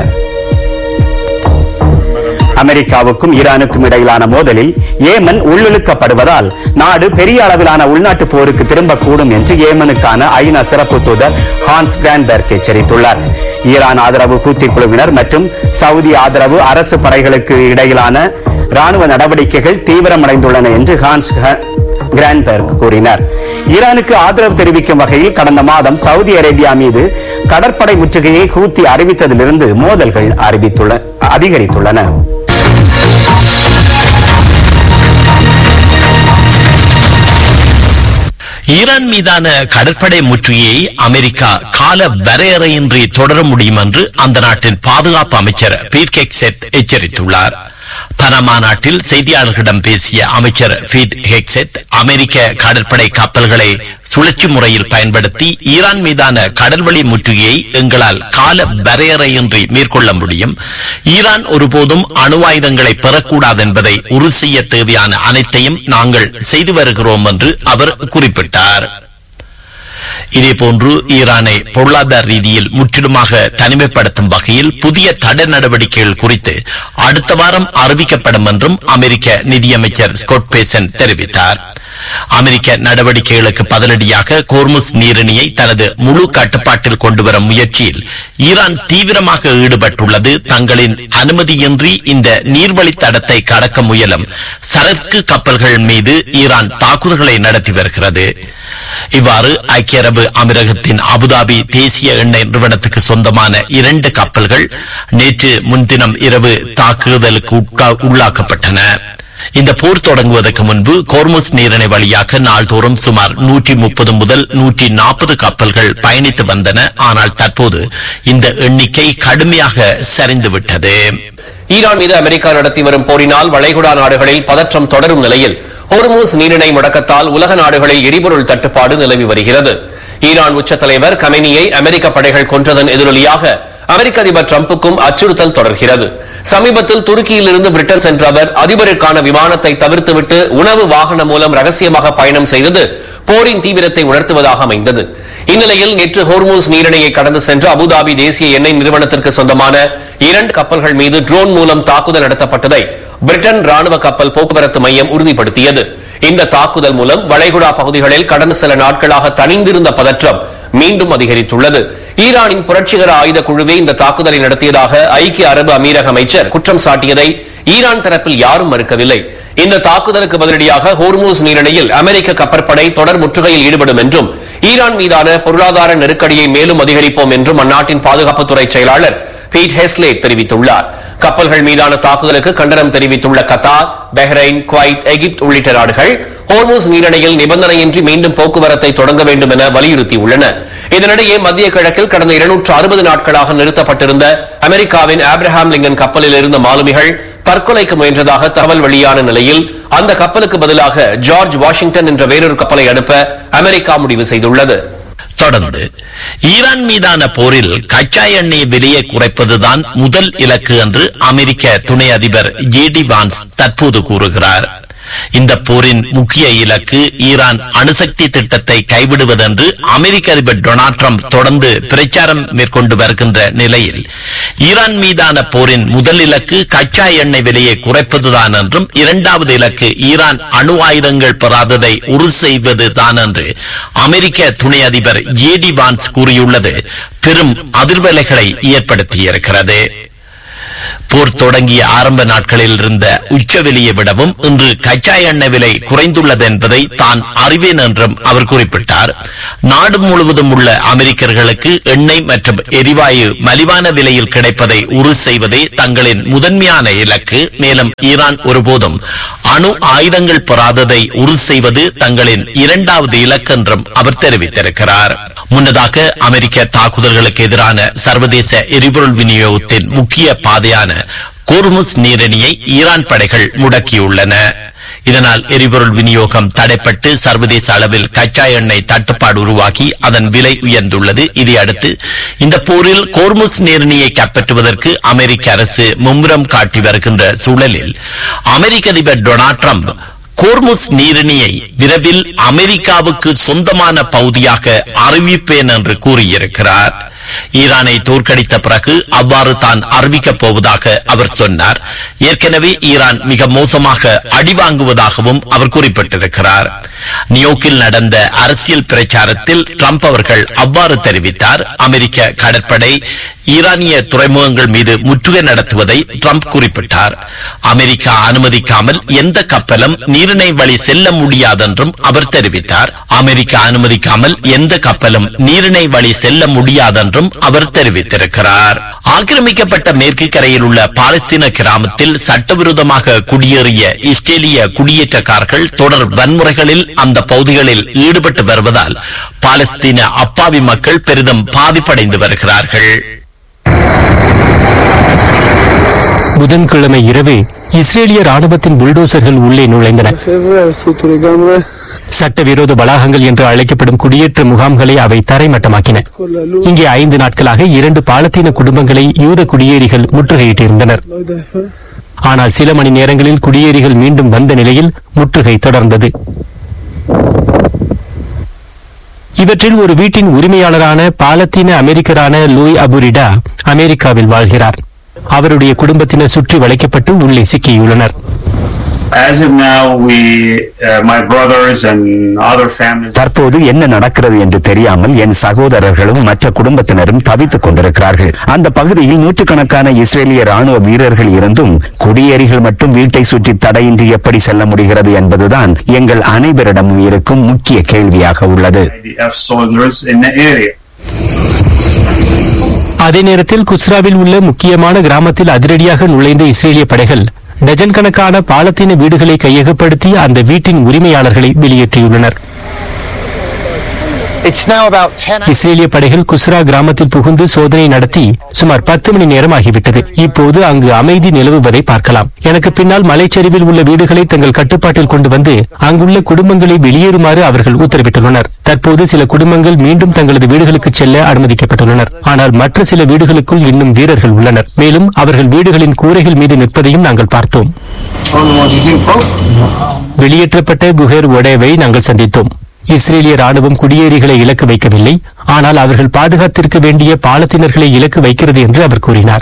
அமெரிக்காவுக்கும் ஈரானுக்கும் இடையிலான மோதலில் ஏமன் உள்ளிழுக்கப்படுவதால் நாடு பெரிய அளவிலான உள்நாட்டு போருக்கு திரும்பக்கூடும் என்று ஏமனுக்கான ஐநா சிறப்பு தூதர் ஹான்ஸ் கிரான்பெர்க் எச்சரித்துள்ளார். ஈரான் ஆதரவு ஹூத்தி குழுவினர் மற்றும் சவுதி ஆதரவு அரசு படைகளுக்கு இடையிலான ராணுவ நடவடிக்கைகள் தீவிரமடைந்துள்ளன என்று ஹான்ஸ் கிரான்பெர்க் கூறினார். ஈரானுக்கு ஆதரவு தெரிவிக்கும் வகையில் கடந்த மாதம் சவுதி அரேபியா மீது கடற்படை முற்றுகையை ஹூத்தி அறிவித்ததிலிருந்து மோதல்கள் அதிகரித்துள்ளன. ஈரான் மீதான கடற்படை முற்றுகையை அமெரிக்கா கால வரையறையின்றி தொடர முடியும் என்று அந்த நாட்டின் பாதுகாப்பு அமைச்சர் பீட் ஹெக்செட் எச்சரித்துள்ளார். பனாமா நாட்டில் செய்தியாளர்களிடம் பேசிய அமைச்சர் பீட் ஹெக்செட் அமெரிக்க கடற்படை கப்பல்களை சுழற்சி முறையில் பயன்படுத்தி ஈரான் மீதான கடல்வழி முற்றுகையை எங்களால் கால வரையறையின்றி மேற்கொள்ள முடியும். ஈரான் ஒருபோதும் அணு ஆயுதங்களை பெறக்கூடாது என்பதை உறுதி செய்ய தேவையான அனைத்தையும் நாங்கள் செய்து வருகிறோம் என்று அவர் குறிப்பிட்டார். இதேபோன்று ஈரானை பொருளாதார ரீதியில் முற்றிலுமாக தனிமைப்படுத்தும் வகையில் புதிய தடை நடவடிக்கைகள் குறித்து அடுத்த வாரம் அறிவிக்கப்படும் என்றும் அமெரிக்க நிதியமைச்சர் ஸ்காட் பேசன் தெரிவித்தார். அமெரிக்க நடவடிக்கைகளுக்கு பதிலடியாக கோர்முஸ் நீரிணையை தனது முழு கட்டுப்பாட்டில் கொண்டுவரும் முயற்சியில் ஈரான் தீவிரமாக ஈடுபட்டுள்ளது. தங்களின் அனுமதியின்றி இந்த நீர்வழி தடத்தை கடக்க முயலும் சரக்கு கப்பல்கள் மீது ஈரான் தாக்குதல்களை நடத்தி வருகிறது. இவ்வாறு ஐக்கிய அரபு அமீரகத்தின் அபுதாபி தேசிய எண்ணெய் நிறுவனத்துக்கு சொந்தமான இரண்டு கப்பல்கள் நேற்று முன்தினம் இரவு தாக்குதலுக்கு உள்ளாக்கப்பட்டன. இந்த போர் தொடங்குவதற்கு முன்பு கோர்முஸ் நீரிணை வழியாக நாள்தோறும் சுமார் நூற்றி முப்பது முதல் நூற்றி நாற்பது கப்பல்கள் பயணித்து வந்தன. ஆனால் தற்போது இந்த எண்ணிக்கை கடுமையாக சரிந்துவிட்டது. ஈரான் மீது அமெரிக்கா நடத்தி வரும் போரினால் வளைகுடா நாடுகளில் பதற்றம் தொடரும் நிலையில் ஹோர்முஸ் நீரிணை முடக்கத்தால் உலக நாடுகளில் எரிபொருள் தட்டுப்பாடு நிலவி வருகிறது. ஈரான் உச்ச தலைவர் கமெனியை அமெரிக்க படைகள் கொன்றதன் எதிரொலியாக அமெரிக்க அதிபர் டிரம்புக்கும் அச்சுறுத்தல் தொடர்கிறது. சமீபத்தில் துருக்கியில் இருந்து பிரிட்டன் சென்ற அவர் அதிபருக்கான விமானத்தை தவிர்த்துவிட்டு உணவு வாகனம் மூலம் ரகசியமாக பயணம் செய்தது போரின் தீவிரத்தை உணர்த்துவதாக அமைந்தது. இந்நிலையில் நேற்று ஹோர்முஸ் நீரிணையை கடந்து சென்ற அபுதாபி தேசிய எண்ணெய் நிறுவனத்திற்கு சொந்தமான இரண்டு கப்பல்கள் மீது ட்ரோன் மூலம் தாக்குதல் நடத்தப்பட்டதை பிரிட்டன் ராணுவ கப்பல் போக்குவரத்து மையம் உறுதிப்படுத்தியது. இந்த தாக்குதல் மூலம் வளைகுடா பகுதிகளில் கடந்த சில நாட்களாக தணிந்திருந்த பதற்றம் மீண்டும் அதிகரித்துள்ளது. ஈரானின் புரட்சிகர ஆயுத குழுவே இந்த தாக்குதலை நடத்தியதாக ஐக்கிய அரபு அமீரக அமைச்சர் குற்றம் சாட்டியதை ஈரான் தரப்பில் யாரும் மறுக்கவில்லை. இந்த தாக்குதலுக்கு பதிலடியாக ஹோர்முஸ் நீரிணையில் அமெரிக்க கப்பற்படை தொடர் முற்றுகையில் ஈடுபடும் என்றும் ஈரான் மீதான பொருளாதார நெருக்கடியை மேலும் அதிகரிப்போம் என்றும் அந்நாட்டின் பாதுகாப்புத்துறை செயலாளர் பீட் ஹெஸ்லே தெரிவித்துள்ளார். கப்பல்கள் மீதான தாக்குதலுக்கு கண்டனம் தெரிவித்துள்ள கத்தார், பஹ்ரைன், குவைத், எகிப்து உள்ளிட்ட நாடுகள் ஹோர்முஸ் நீரிணையில் நிபந்தனையின்றி மீண்டும் போக்குவரத்தை தொடங்க வேண்டும் என வலியுறுத்தியுள்ளன. இதனிடையே மத்திய கிழக்கில் கடந்த இருநூற்று அறுபது நாட்களாக நிறுத்தப்பட்டிருந்த அமெரிக்காவின் ஆப்ரஹாம் லிங்கன் கப்பலில் இருந்த மாலுமிகள் தற்கொலைக்கு முயன்றதாக தகவல் வெளியான நிலையில் அந்த கப்பலுக்கு பதிலாக ஜார்ஜ் வாஷிங்டன் என்ற வேறொரு கப்பலை அனுப்ப அமெரிக்கா முடிவு செய்துள்ளது. தொடர்ந்து ஈரான் மீதான போரில் கச்சா எண்ணெய் விலையை குறைப்பதுதான் முதல் இலக்கு என்று அமெரிக்க துணை அதிபர் ஜே டி வான்ஸ் தற்போது கூறுகிறார். இந்த போரின் முக்கிய இலக்கு ஈரான் அணுசக்தி திட்டத்தை கைவிடுவதென்று அமெரிக்க அதிபர் டொனால்ட் ட்ரம்ப் தொடர்ந்து பிரச்சாரம் மேற்கொண்டு வருகின்ற நிலையில் ஈரான் மீதான போரின் முதல் இலக்கு கச்சா எண்ணெய் விலையை குறைப்பதுதான் என்றும் இரண்டாவது இலக்கு ஈரான் அணு ஆயுதங்கள் பெறாததை உறுதி செய்வதுதான் என்று அமெரிக்க துணை அதிபர் ஜே டி வான்ஸ் கூறியுள்ளது பெரும் அதிர்வலைகளை ஏற்படுத்தியிருக்கிறது. போர் தொடங்கிய ஆரம்ப நாட்களில் இருந்த உச்சவெளியை விடவும் இன்று கச்சா எண்ணெய் விலை குறைந்துள்ளது என்பதை தான் அறிவேன் என்றும் அவர் குறிப்பிட்டார். நாடு முழுவதும் உள்ள அமெரிக்கர்களுக்கு எண்ணெய் மற்றும் எரிவாயு மலிவான விலையில் கிடைப்பதை உறுதி செய்வதே தங்களின் முதன்மையான இலக்கு. மேலும் ஈரான் ஒருபோதும் அணு ஆயுதங்கள் பெறாததை உறுதி செய்வது தங்களின் இரண்டாவது இலக்கு என்றும் அவர் தெரிவித்திருக்கிறார். முன்னதாக அமெரிக்க தாக்குதல்களுக்கு எதிரான சர்வதேச எரிபொருள் விநியோகத்தின் முக்கிய பாதையான கோர்முஸ் நீரிணையை ஈரான் படைகள் முடக்கியுள்ளன. இதனால் எரிபொருள் விநியோகம் தடைப்பட்டு சர்வதேச அளவில் கச்சா எண்ணெய் தட்டுப்பாடு உருவாக்கி அதன் விலை உயர்ந்துள்ளது. இதையடுத்து இந்த போரில் கோர்முஸ் நீரிணையை கைப்பற்றுவதற்கு அமெரிக்க அரசு மும்முரம் காட்டி வருகின்ற சூழலில் அமெரிக்க அதிபர் டொனால்ட் ட்ரம்ப் கோர்முஸ் நீரிணையை விரைவில் அமெரிக்காவுக்கு சொந்தமான பகுதியாக அறிவிப்பேன் என்று கூறியிருக்கிறார். ஈரானை தோற்கடித்த பிறகு அவ்வாறு தான் அறிவிக்கப் போவதாக அவர் சொன்னார். ஏற்கனவே ஈரான் மிக மோசமாக அடிவாங்குவதாகவும் அவர் குறிப்பிட்டிருக்கிறார். நியூயோர்க்கில் நடந்த அரசியல் பிரச்சாரத்தில் ட்ரம்ப் அவர்கள் அவ்வாறு தெரிவித்தார். அமெரிக்க கடற்படை ஈரானிய துறைமுகங்கள் மீது முற்றுகை நடத்துவதை ட்ரம்ப் குறிப்பிட்டார். அமெரிக்கா அனுமதிக்காமல் எந்த கப்பலும் நீரிணை வழி செல்ல முடியாதென்றும் அவர் தெரிவித்தார். அமெரிக்கா அனுமதிக்காமல் எந்த கப்பலும் நீரிணை வழி செல்ல முடியாதென்றும் அவர் தெரிவித்திருக்கிறார். ஆக்கிரமிக்கப்பட்ட மேற்கு கரையில் உள்ள பாலஸ்தீன கிராமத்தில் சட்டவிரோதமாக குடியேறிய இஸ்ரேலிய குடியேற்றக்காரர்கள் தொடர் வன்முறைகளில் அந்த பகுதிகளில் ஈடுபட்டு வருவதால் பாலஸ்தீன அப்பாவி மக்கள் பெரிதும் பாதிப்படைந்து வருகிறார்கள். புதன்கிழமை இரவு இஸ்ரேலிய ராணுவத்தின் புல்டோசர்கள் உள்ளே நுழைந்தன. சட்டவிரோத வளாகங்கள் என்று அழைக்கப்படும் குடியேற்ற முகாம்களை அவை தரைமட்டமாக்கின. இங்கே ஐந்து நாட்களாக இரண்டு பாலத்தீன குடும்பங்களை யூத குடியேறிகள் முற்றுகையிட்டிருந்தனர். ஆனால் சில மணி நேரங்களில் குடியேறிகள் மீண்டும் வந்த நிலையில் முற்றுகை தொடர்ந்தது. இவற்றில் ஒரு வீட்டின் உரிமையாளரான பாலத்தீன அமெரிக்கரான லூய் அபுரிடா அமெரிக்காவில் வாழ்கிறார். அவருடைய குடும்பத்தினர் சுற்றி வளைக்கப்பட்டு உள்ளே சிக்கியுள்ளனர். தற்போது என்ன நடக்கிறது என்று தெரியாமல் என் சகோதரர்களும் மற்ற குடும்பத்தினரும் தவித்துக் கொண்டிருக்கிறார்கள். அந்த பகுதியில் நூற்றுக்கணக்கான இஸ்ரேலிய ராணுவ வீரர்கள் இருந்தும் குடியேறிகள் மட்டும் வீட்டை சுற்றி தடையின்றி எப்படி செல்ல முடிகிறது என்பதுதான் எங்கள் அனைவரிடமும் இருக்கும் முக்கிய கேள்வியாக உள்ளது. அதே நேரத்தில் குஸ்ராவில் உள்ள முக்கியமான கிராமத்தில் அதிரடியாக நுழைந்த இஸ்ரேலிய படைகள் டஜன் கணக்கான பாலத்தீன வீடுகளை கையகப்படுத்தி அந்த வீட்டின் உரிமையாளர்களை வெளியேற்றியுள்ளனர். இஸ்ரேலிய படைகள் குஸ்ரா கிராமத்தில் புகுந்து சோதனை நடத்தி சுமார் பத்து மணி நேரம் ஆகிவிட்டது. இப்போது அங்கு அமைதி நிலவுவதை பார்க்கலாம். எனக்கு பின்னால் மலைச்சரிவில் உள்ள வீடுகளை தங்கள் கட்டுப்பாட்டில் கொண்டு வந்து அங்குள்ள குடும்பங்களை வெளியேறுமாறு அவர்கள் உத்தரவிட்டுள்ளனர். தற்போது சில குடும்பங்கள் மீண்டும் தங்களது வீடுகளுக்கு செல்ல அனுமதிக்கப்பட்டுள்ளனர். ஆனால் மற்ற சில வீடுகளுக்குள் இன்னும் வீரர்கள் உள்ளனர். மேலும் அவர்கள் வீடுகளின் கூரைகள் மீது நிற்பதையும் நாங்கள் பார்த்தோம். வெளியேற்றப்பட்ட குஹேர் ஒடேவை நாங்கள் சந்தித்தோம். இஸ்ரேலிய ராணுவம் குடியேறிகளை இலக்கு வைக்கவில்லை, ஆனால் அவர்கள் பாதுகாத்திருக்க வேண்டிய பாலத்தினர்களை இலக்கு வைக்கிறது என்று அவர் கூறினார்.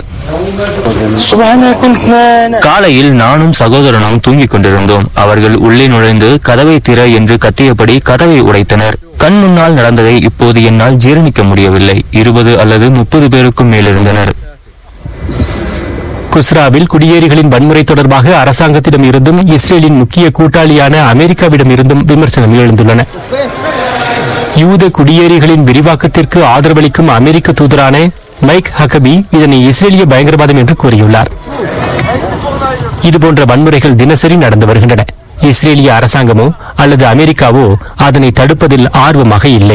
காலையில் நானும் சகோதரனும் தூங்கிக் கொண்டிருந்தோம். அவர்கள் உள்ளே நுழைந்து கதவை திற என்று கத்தியபடி கதவை உடைத்தனர். கண் முன்னால் நடந்ததை இப்போது என்னால் ஜீரணிக்க முடியவில்லை. இருபது அல்லது முப்பது பேருக்கும் மேலிருந்தனர். குஸ்ராவில் குடியேறிகளின் வன்முறை தொடர்பாக அரசாங்கத்திடம் இருந்தும் இஸ்ரேலின் முக்கிய கூட்டாளியான அமெரிக்காவிடம் இருந்தும் விமர்சனம் எழுந்துள்ளன. யூத குடியேறிகளின் விரிவாக்கத்திற்கு ஆதரவளிக்கும் அமெரிக்க தூதரான மைக் ஹக்கபி இதனை இஸ்ரேலிய பயங்கரவாதம் என்று கூறியுள்ளார். இதுபோன்ற வன்முறைகள் தினசரி நடந்து வருகின்றன. இஸ்ரேலிய அரசாங்கமோ அல்லது அமெரிக்காவோ அதனை தடுப்பதில் ஆர்வமாக இல்லை.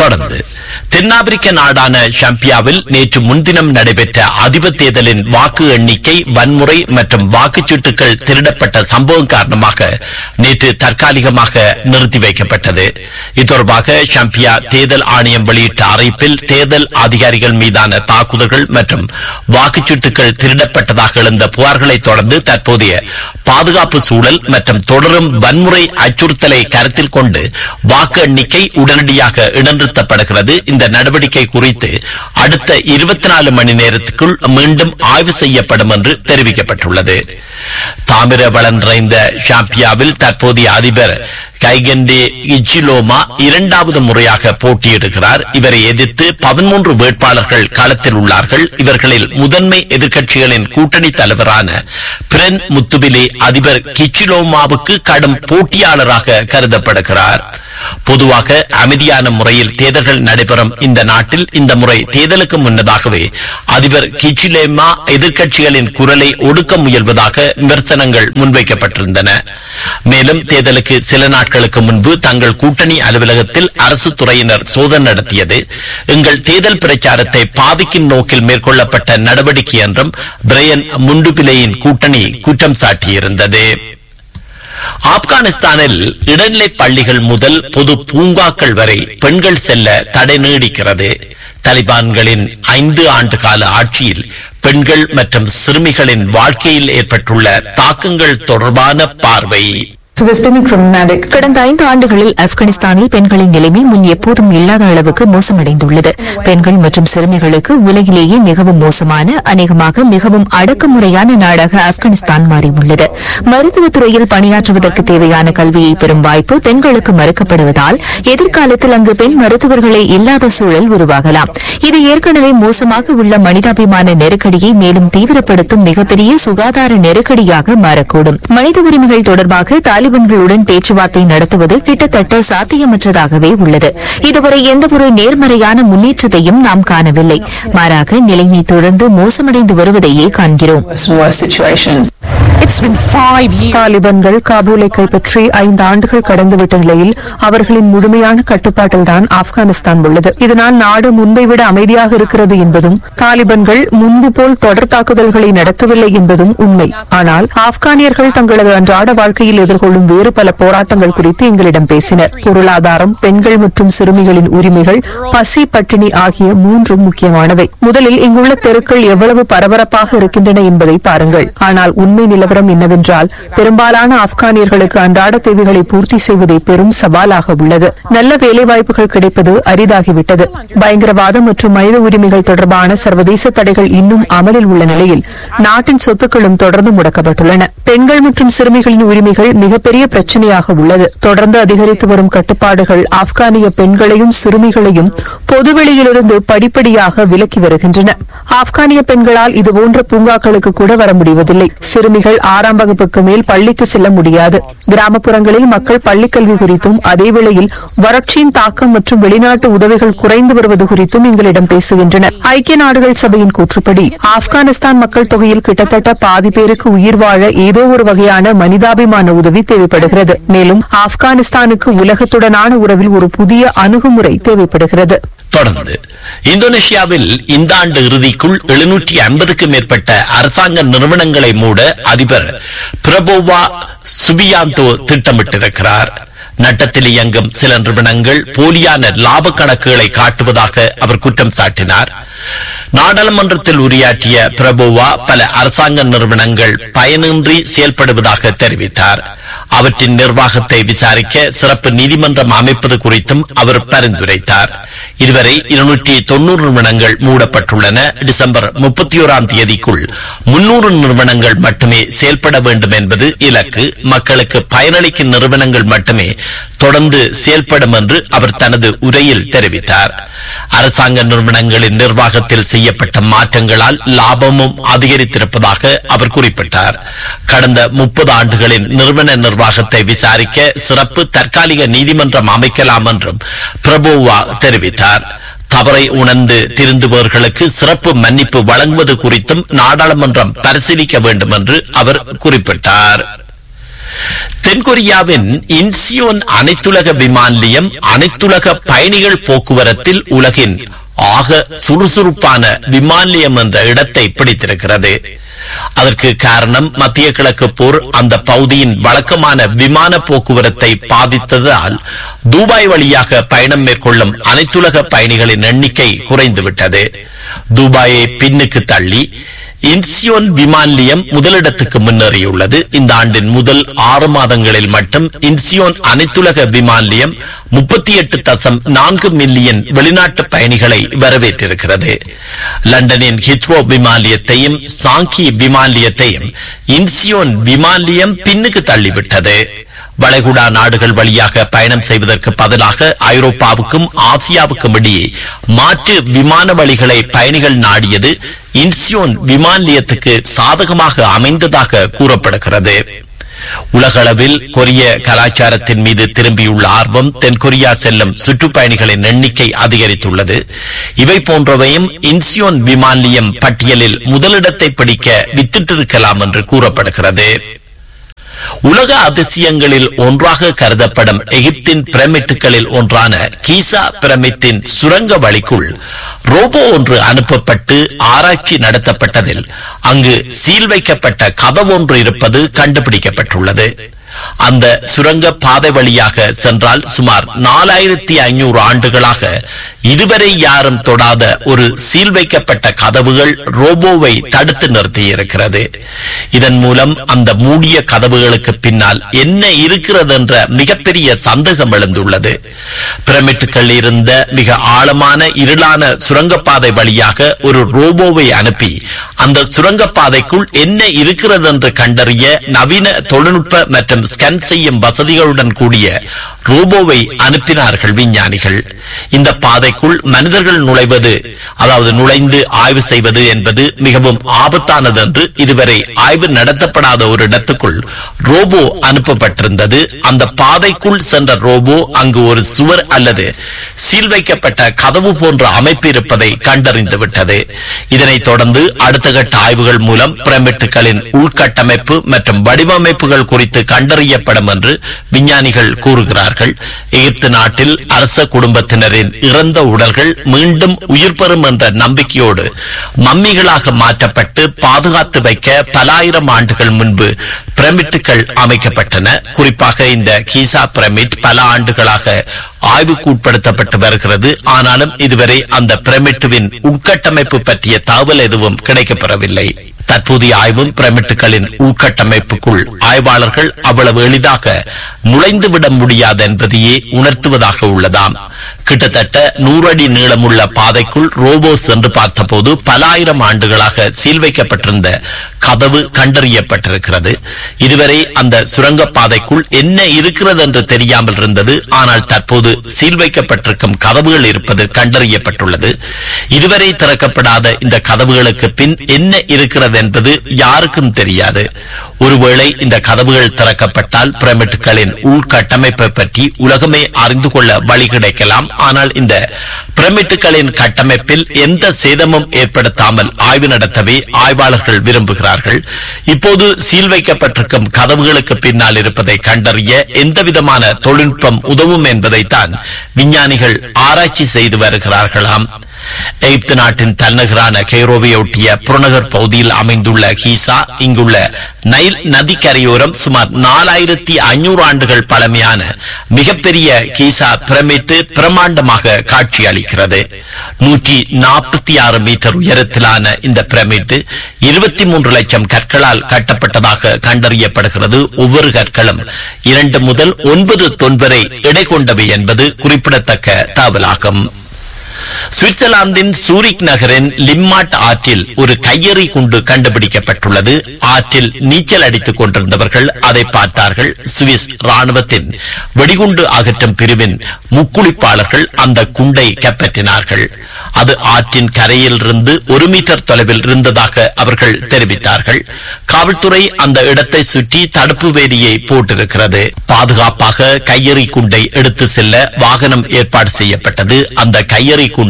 தொடர்ந்து தென்னாப்பிரிக்க நாடான ஷாம்பியாவில் நேற்று முன்தினம் நடைபெற்ற அதிபர் தேர்தலின் வாக்கு எண்ணிக்கை வன்முறை மற்றும் வாக்குச்சீட்டுகள் திருடப்பட்ட சம்பவம் காரணமாக நேற்று தற்காலிகமாக நிறுத்தி வைக்கப்பட்டது. இது தொடர்பாக ஷாம்பியா தேர்தல் ஆணையம் வெளியிட்ட அறிவிப்பில் தேர்தல் அதிகாரிகள் மீதான தாக்குதல்கள் மற்றும் வாக்குச்சீட்டுகள் திருடப்பட்டதாக எழுந்த புகார்களை தொடர்ந்து தற்போதைய பாதுகாப்பு சூழல் மற்றும் தொடரும் வன்முறை அச்சுறுத்தலை கருத்தில் கொண்டு வாக்கு எண்ணிக்கை உடனடியாக இடைநிறுத்தப்படுகிறது. இந்த நடவடிக்கை குறித்து அடுத்த இருபத்தி நாலு மணி நேரத்துக்குள் மீண்டும் ஆய்வு செய்யப்படும் என்று தெரிவிக்கப்பட்டுள்ளது. தாமிர வளம் நிறைந்த ஷாம்பியாவில் தற்போதைய அதிபர் கைகண்டே இச்சிலோமா இரண்டாவது முறையாக போட்டியிடுகிறார். இவரை எதிர்த்து பதிமூன்று வேட்பாளர்கள் களத்தில் உள்ளார்கள். இவர்களில் முதன்மை எதிர்க்கட்சிகளின் கூட்டணி தலைவரான பிரன் முத்துபிலே அதிபர் கிச்சிலோமாவுக்கு கடும் போட்டியாளராக கருதப்படுகிறார். பொதுவாக அமைதியான முறையில் தேர்தல்கள் நடைபெறும் இந்த நாட்டில் இந்த முறை தேர்தலுக்கு முன்னதாகவே அதிபர் கிச்சிலேமா எதிர்க்கட்சிகளின் குரலை ஒடுக்க முயல்வதாக விமர்சனங்கள் முன்வைக்கப்பட்டிருந்தன. மேலும் தேர்தலுக்கு சில நாட்களுக்கு முன்பு தங்கள் கூட்டணி அலுவலகத்தில் அரசு துறையினர் சோதனை நடத்தியது எங்கள் தேர்தல் பிரச்சாரத்தை பாதிக்கும் நோக்கில் மேற்கொள்ளப்பட்ட நடவடிக்கை என்றும் பிரையன் முண்டுபிலேயின் கூட்டணி குற்றம் சாட்டியிருந்தது. ஆப்கானிஸ்தானில் இடைநிலை பள்ளிகள் முதல் பொது பூங்காக்கள் வரை பெண்கள் செல்ல தடை நீடிக்கிறது. தலிபான்களின் ஐந்து ஆண்டு கால ஆட்சியில் பெண்கள் மற்றும் சிறுமிகளின் வாழ்க்கையில் ஏற்பட்டுள்ள தாக்கங்கள் தொடர்பான பார்வை. கடந்த ஐந்து ஆண்டுகளில் ஆப்கானிஸ்தானில் பெண்களின் நிலைமை முன் எப்போதும் இல்லாத அளவுக்கு மோசமடைந்துள்ளது. பெண்கள் மற்றும் சிறுமிகளுக்கு உலகிலேயே மிகவும் மோசமான, அநேகமாக மிகவும் அடக்குமுறையான நாடாக ஆப்கானிஸ்தான் மாறியுள்ளது. மருத்துவத்துறையில் பணியாற்றுவதற்கு தேவையான கல்வியை பெறும் வாய்ப்பு பெண்களுக்கு மறுக்கப்படுவதால் எதிர்காலத்தில் அங்கு பெண் மருத்துவர்களே இல்லாத சூழல் உருவாகலாம். இது ஏற்கனவே மோசமாக உள்ள மனிதாபிமான நெருக்கடியை மேலும் தீவிரப்படுத்தும் மிகப்பெரிய சுகாதார நெருக்கடியாக மாறக்கூடும். மனித உரிமைகள் தொடர்பாக தாலிபான்களுடன் பேச்சுவார்த்தை நடத்துவது கிட்டத்தட்ட சாத்தியமற்றதாகவே உள்ளது. இதுவரை எந்தவொரு நேர்மறையான முன்னேற்றத்தையும் நாம் காணவில்லை. மாறாக நிலைமை தொடர்ந்து மோசமடைந்து வருவதையே காண்கிறோம். தாலிபான்கள் காபூலை கைப்பற்றி ஐந்து ஆண்டுகள் கடந்துவிட்ட நிலையில் அவர்களின் முழுமையான கட்டுப்பாட்டில்தான் ஆப்கானிஸ்தான் உள்ளது. இதனால் நாடு முன்பை விட அமைதியாக இருக்கிறது என்பதும் தாலிபான்கள் முன்பு போல் தொடர் தாக்குதல்களை நடத்தவில்லை என்பதும் உண்மை. ஆனால் ஆப்கானியர்கள் தங்களது அன்றாட வாழ்க்கையில் எதிர்கொள்ளும் வேறு பல போராட்டங்கள் குறித்து எங்களிடம் பேசினர். பொருளாதாரம், பெண்கள் மற்றும் சிறுமிகளின் உரிமைகள், பசி, பட்டினி ஆகிய மூன்றும் முக்கியமானவை. முதலில் இங்குள்ள தெருக்கள் எவ்வளவு பரபரப்பாக இருக்கின்றன என்பதை பாருங்கள். ஆனால் உண்மை நிலவரம் என்னவென்றால் பெரும்பாலான ஆப்கானியர்களுக்கு அன்றாட தேவைகளை பூர்த்தி செய்வதே பெரும் சவாலாக உள்ளது. நல்ல வேலைவாய்ப்புகள் கிடைப்பது அரிதாகிவிட்டது. பயங்கரவாதம் மற்றும் மனித உரிமைகள் தொடர்பான சர்வதேச தடைகள் இன்னும் அமலில் உள்ள நிலையில் நாட்டின் சொத்துக்களும் தொடர்ந்து முடக்கப்பட்டுள்ளன. பெண்கள் மற்றும் சிறுமிகளின் உரிமைகள் மிகப்பெரிய பிரச்சனையாக உள்ளது. தொடர்ந்து அதிகரித்து வரும் கட்டுப்பாடுகள் ஆப்கானிய பெண்களையும் சிறுமிகளையும் பொதுவெளியிலிருந்து படிப்படியாக விலக்கி வருகின்றன. ஆப்கானிய பெண்களால் இதுபோன்ற பூங்காக்களுக்கு கூட வர முடிவதில்லை. சிறுமிகள் ஆறாம் வகுப்புக்கு மேல் பள்ளிக்கு செல்ல முடியாது. கிராமப்புறங்களில் மக்கள் பள்ளிக்கல்வி குறித்தும் அதேவேளையில் வறட்சியின் தாக்கம் மற்றும் வெளிநாட்டு உதவிகள் குறைந்து வருவது குறித்தும் எங்களிடம் பேசுகின்றனர். ஐக்கிய நாடுகள் சபையின் கூற்றுப்படி ஆப்கானிஸ்தான் மக்கள் தொகையில் கிட்டத்தட்ட பாதி பேருக்கு உயிர் வாழ ஏதோ ஒரு வகையான மனிதாபிமான உதவி தேவைப்படுகிறது. மேலும் ஆப்கானிஸ்தானுக்கு உலகத்துடனான உறவில் ஒரு புதிய அணுகுமுறை தேவைப்படுகிறது. தொடர்ந்து இந்தோனேஷியாவில் இந்த ஆண்டு இறுதிக்குள் எழுநூற்றி ஐம்பதுக்கும் மேற்பட்ட அரசாங்க நிறுவனங்களை மூட அதிபர் பிரபோவா சுபியாந்தோ திட்டமிட்டிருக்கிறார். நட்டத்தில் இயங்கும் சில நிறுவனங்கள் போலியான லாப கணக்குகளை காட்டுவதாக அவர் குற்றம் சாட்டினார். நாடாளுமன்றத்தில் உரையாற்றிய பிரபோவா பல அரசாங்க நிறுவனங்கள் பயனின்றி செயல்படுவதாக தெரிவித்தார். அவற்றின் நிர்வாகத்தை விசாரிக்க சிறப்பு நீதிமன்றம் அமைப்பது குறித்தும் அவர் பரிந்துரைத்தார். இதுவரை இருநூற்றி தொன்னூறு நிறுவனங்கள் மூடப்பட்டுள்ளன. டிசம்பர் முப்பத்தி ஓராம் தேதிக்குள் முன்னூறு நிறுவனங்கள் மட்டுமே செயல்பட வேண்டும் என்பது இலக்கு. மக்களுக்கு பயனளிக்கும் நிறுவனங்கள் மட்டுமே தொடர்ந்து செயல்படும் என்று அவர் தனது உரையில் தெரிவித்தார். அரசாங்க நிறுவனங்களின் நிர்வாகத்தில் செய்யப்பட்ட மாற்றங்களால் லாபமும் அதிகரித்திருப்பதாக அவர் குறிப்பிட்டார். கடந்த முப்பது ஆண்டுகளின் நிறுவன நிர்வாகத்தை விசாரிக்க சிறப்பு தற்காலிக நீதிமன்றம் அமைக்கலாம் என்றும் பிரபோவா தெரிவித்தார். தவறை உணர்ந்து திருந்துபவர்களுக்கு சிறப்பு மன்னிப்பு வழங்குவது குறித்தும் நாடாளுமன்றம் பரிசீலிக்க வேண்டும் என்று அவர் குறிப்பிட்டார். தென்கொரியாவின் இன்சியோன் அனைத்துலக விமான நிலையம் அனைத்துலக பயணிகள் போக்குவரத்தில் உலகின் ஆக சுறுசுறுப்பான விமான நிலையம் என்ற இடத்தை பிடித்திருக்கிறது. அதற்கு காரணம் மத்திய கிழக்கு போர் அந்த பகுதியின் வழக்கமான விமான போக்குவரத்தை பாதித்ததால் துபாய் வழியாக பயணம் மேற்கொள்ளும் அனைத்துலக பயணிகளின் எண்ணிக்கை குறைந்துவிட்டது. துபாயை பின்னுக்கு தள்ளி இன்சியோன் விமான நிலையம் முதலிடத்துக்கு முன்னேறியுள்ளது. இந்த ஆண்டின் முதல் ஆறு மாதங்களில் மட்டும் இன்சியோன் அனைத்துலக விமான நிலையம் முப்பத்தி எட்டு தசம் நான்கு மில்லியன் வெளிநாட்டு பயணிகளை வரவேற்றிருக்கிறது. லண்டனின் ஹித்ரோ விமான நிலையத்தையும் சாங்கி விமான நிலையத்தையும் இன்சியோன் விமான நிலையம் பின்னுக்கு தள்ளிவிட்டது. வளைகுடா நாடுகள் வழியாக பயணம் செய்வதற்கு பதிலாக ஐரோப்பாவுக்கும் ஆசியாவுக்கும் இடையே மாற்று விமான வழிகளை பயணிகள் நாடியது இன்சியோன் விமான நிலையத்துக்கு சாதகமாக அமைந்ததாக கூறப்படுகிறது. உலகளவில் கொரிய கலாச்சாரத்தின் மீது திரும்பியுள்ள ஆர்வம் தென்கொரியா செல்லும் சுற்றுப்பயணிகளின் எண்ணிக்கை அதிகரித்துள்ளது. இவை போன்றவையும் இன்சியோன் விமான நிலையம் பட்டியலில் முதலிடத்தை பிடிக்க வித்திட்டிருக்கலாம் என்று கூறப்படுகிறது. உலக அதிசயங்களில் ஒன்றாக கருதப்படும் எகிப்தின் பிரமிட்டுகளில் ஒன்றான கீசா பிரமிட்டின் சுரங்க வழிக்குள் ரோபோ ஒன்று அனுப்பப்பட்டு ஆராய்ச்சி நடத்தப்பட்டதில் அங்கு சீல் வைக்கப்பட்ட கதவொன்று இருப்பது கண்டுபிடிக்கப்பட்டுள்ளது. அந்த சுரங்க பாதை வழியாக சென்றால் சுமார் நாலாயிரத்தி ஐநூறு ஆண்டுகளாக இதுவரை யாரும் தொடாத ஒரு சீல் வைக்கப்பட்ட கதவுகள் ரோபோவை தடுத்து நிறுத்தியிருக்கிறது. இதன் மூலம் அந்த மூடிய கதவுகளுக்கு பின்னால் என்ன இருக்கிறது என்ற மிகப்பெரிய சந்தேகம் எழுந்துள்ளது. பிரமிட்டுகள் இருந்த மிக ஆழமான இருளான சுரங்கப்பாதை வழியாக ஒரு ரோபோவை அனுப்பி அந்த சுரங்கப்பாதைக்குள் என்ன இருக்கிறது என்று கண்டறிய நவீன தொழில்நுட்ப மற்றும் ஸ்கேன் செய்யும் வசதிகளுடன் கூடிய ரோபோவை அனுப்பினார்கள் விஞ்ஞானிகள். இந்த பாதைக்குள் மனிதர்கள் நுழைவது, அதாவது நுழைந்து ஆய்வு செய்வது என்பது மிகவும் ஆபத்தானது என்று இதுவரை ஆய்வு நடத்தப்படாத ஒரு இடத்துக்குள் ரோபோ அனுப்பப்பட்டிருந்தது. அந்த பாதைக்குள் சென்ற ரோபோ அங்கு ஒரு சுவர் அல்லது சீல் வைக்கப்பட்ட கதவு போன்ற அமைப்பு இருப்பதை கண்டறிந்து விட்டது. இதனைத் தொடர்ந்து அடுத்த கட்ட ஆய்வுகள் மூலம் பிரமிட்டுகளின் உள்கட்டமைப்பு மற்றும் வடிவமைப்புகள் குறித்து கண்டறியப்படும் என்று விஞ்ஞானிகள் கூறுகிறார்கள். எகிப்து நாட்டில் அரச குடும்பத்தினரின் இறந்த உடல்கள் மீண்டும் உயிர் பெறும் என்ற நம்பிக்கையோடு மம்மிகளாக மாற்றப்பட்டு பாதுகாத்து வைக்க பல ஆயிரம் ஆண்டுகள் முன்பு பிரமிட்டுகள் அமைக்கப்பட்டன. குறிப்பாக இந்த கீசா பிரமிட் பல ஆண்டுகளாக ஆய்வுக்கு உட்படுத்தப்பட்டு வருகிறது. ஆனாலும் இதுவரை அந்த பிரமிட்டுவின் உட்கட்டமைப்பு பற்றிய தகவல் எதுவும் கிடைக்கப்பெறவில்லை. தற்போதைய ஆய்வும் பிரமிட்டுகளின் உள்கட்டமைப்புக்குள் ஆய்வாளர்கள் அவ்வளவு எளிதாக நுழைந்துவிட முடியாது என்பதையே உணர்த்துவதாக உள்ளதாம். கிட்டத்தட்ட நூறு அடி நீளமுள்ள பாதைக்குள் ரோபோ சென்று பார்த்தபோது பல ஆயிரம் ஆண்டுகளாக சீல் வைக்கப்பட்டிருந்த கதவு கண்டறியப்பட்டிருக்கிறது. இதுவரை அந்த சுரங்க பாதைக்குள் என்ன இருக்கிறது என்று தெரியாமல் இருந்தது. ஆனால் தற்போது சீல் வைக்கப்பட்டிருக்கும் கதவுகள் இருப்பது கண்டறியப்பட்டுள்ளது. இதுவரை திறக்கப்படாத இந்த கதவுகளுக்கு பின் என்ன இருக்கிறது என்பது யாருக்கும் தெரியாது. ஒருவேளை இந்த கதவுகள் திறக்கப்பட்டால் பிரமிட்டுகளின் உள்கட்டமைப்பை பற்றி உலகமே அறிந்து கொள்ள வழி கிடைக்கலாம். ஆனால் இந்த பிரமிட்டுகளின் கட்டமைப்பில் எந்த சேதமும் ஏற்படுத்தாமல் ஆய்வு நடத்தவே ஆய்வாளர்கள் விரும்புகிறார்கள். இப்போது சீல் வைக்கப்பட்டிருக்கும் கதவுகளுக்கு பின்னால் இருப்பதை கண்டறிய எந்தவிதமான தொழில்நுட்பம் உதவும் என்பதைத்தான் விஞ்ஞானிகள் ஆராய்ச்சி செய்து வருகிறார்களாம். எகிப்து நாட்டின் தலைநகரான கெய்ரோவை ஒட்டிய புறநகர் பகுதியில் அமைந்துள்ள கீசா இங்குள்ள நைல் நதி கரையோரம் சுமார் நாலாயிரத்தி ஐநூறு ஆண்டுகள் பழமையான மிகப்பெரிய கீசா பிரமிட்டு பிரமாண்டமாக காட்சி அளிக்கிறது. நூற்றி நாற்பத்தி ஆறு மீட்டர் உயரத்திலான இந்த பிரமிட்டு இருபத்தி மூன்று லட்சம் கற்களால் கட்டப்பட்டதாக கண்டறியப்படுகிறது. ஒவ்வொரு கற்களும் இரண்டு முதல் ஒன்பது தொன் வரை எடை கொண்டவை என்பது குறிப்பிடத்தக்க தகவலாகும். சுவிட்சர்லாந்தின் சூரிக் நகரின் லிம்மாட் ஆற்றில் ஒரு கையெறி குண்டு கண்டுபிடிக்கப்பட்டுள்ளது. ஆற்றில் நீச்சல் அடித்துக் கொண்டிருந்தவர்கள் அதை பார்த்தார்கள். சுவிஸ் ராணுவத்தின் வெடிகுண்டு அகற்றும் பிரிவின் முக்குளிப்பாளர்கள் அந்த குண்டை கைப்பற்றினார்கள். அது ஆற்றின் கரையில் இருந்து ஒரு மீட்டர் தொலைவில் இருந்ததாக அவர்கள் தெரிவித்தார்கள். காவல்துறை அந்த இடத்தை சுற்றி தடுப்பு வேலியை போட்டிருக்கிறது. பாதுகாப்பாக கையெறி குண்டை எடுத்து செல்ல வாகனம் ஏற்பாடு செய்யப்பட்டது. அந்த கையெறி குண்டு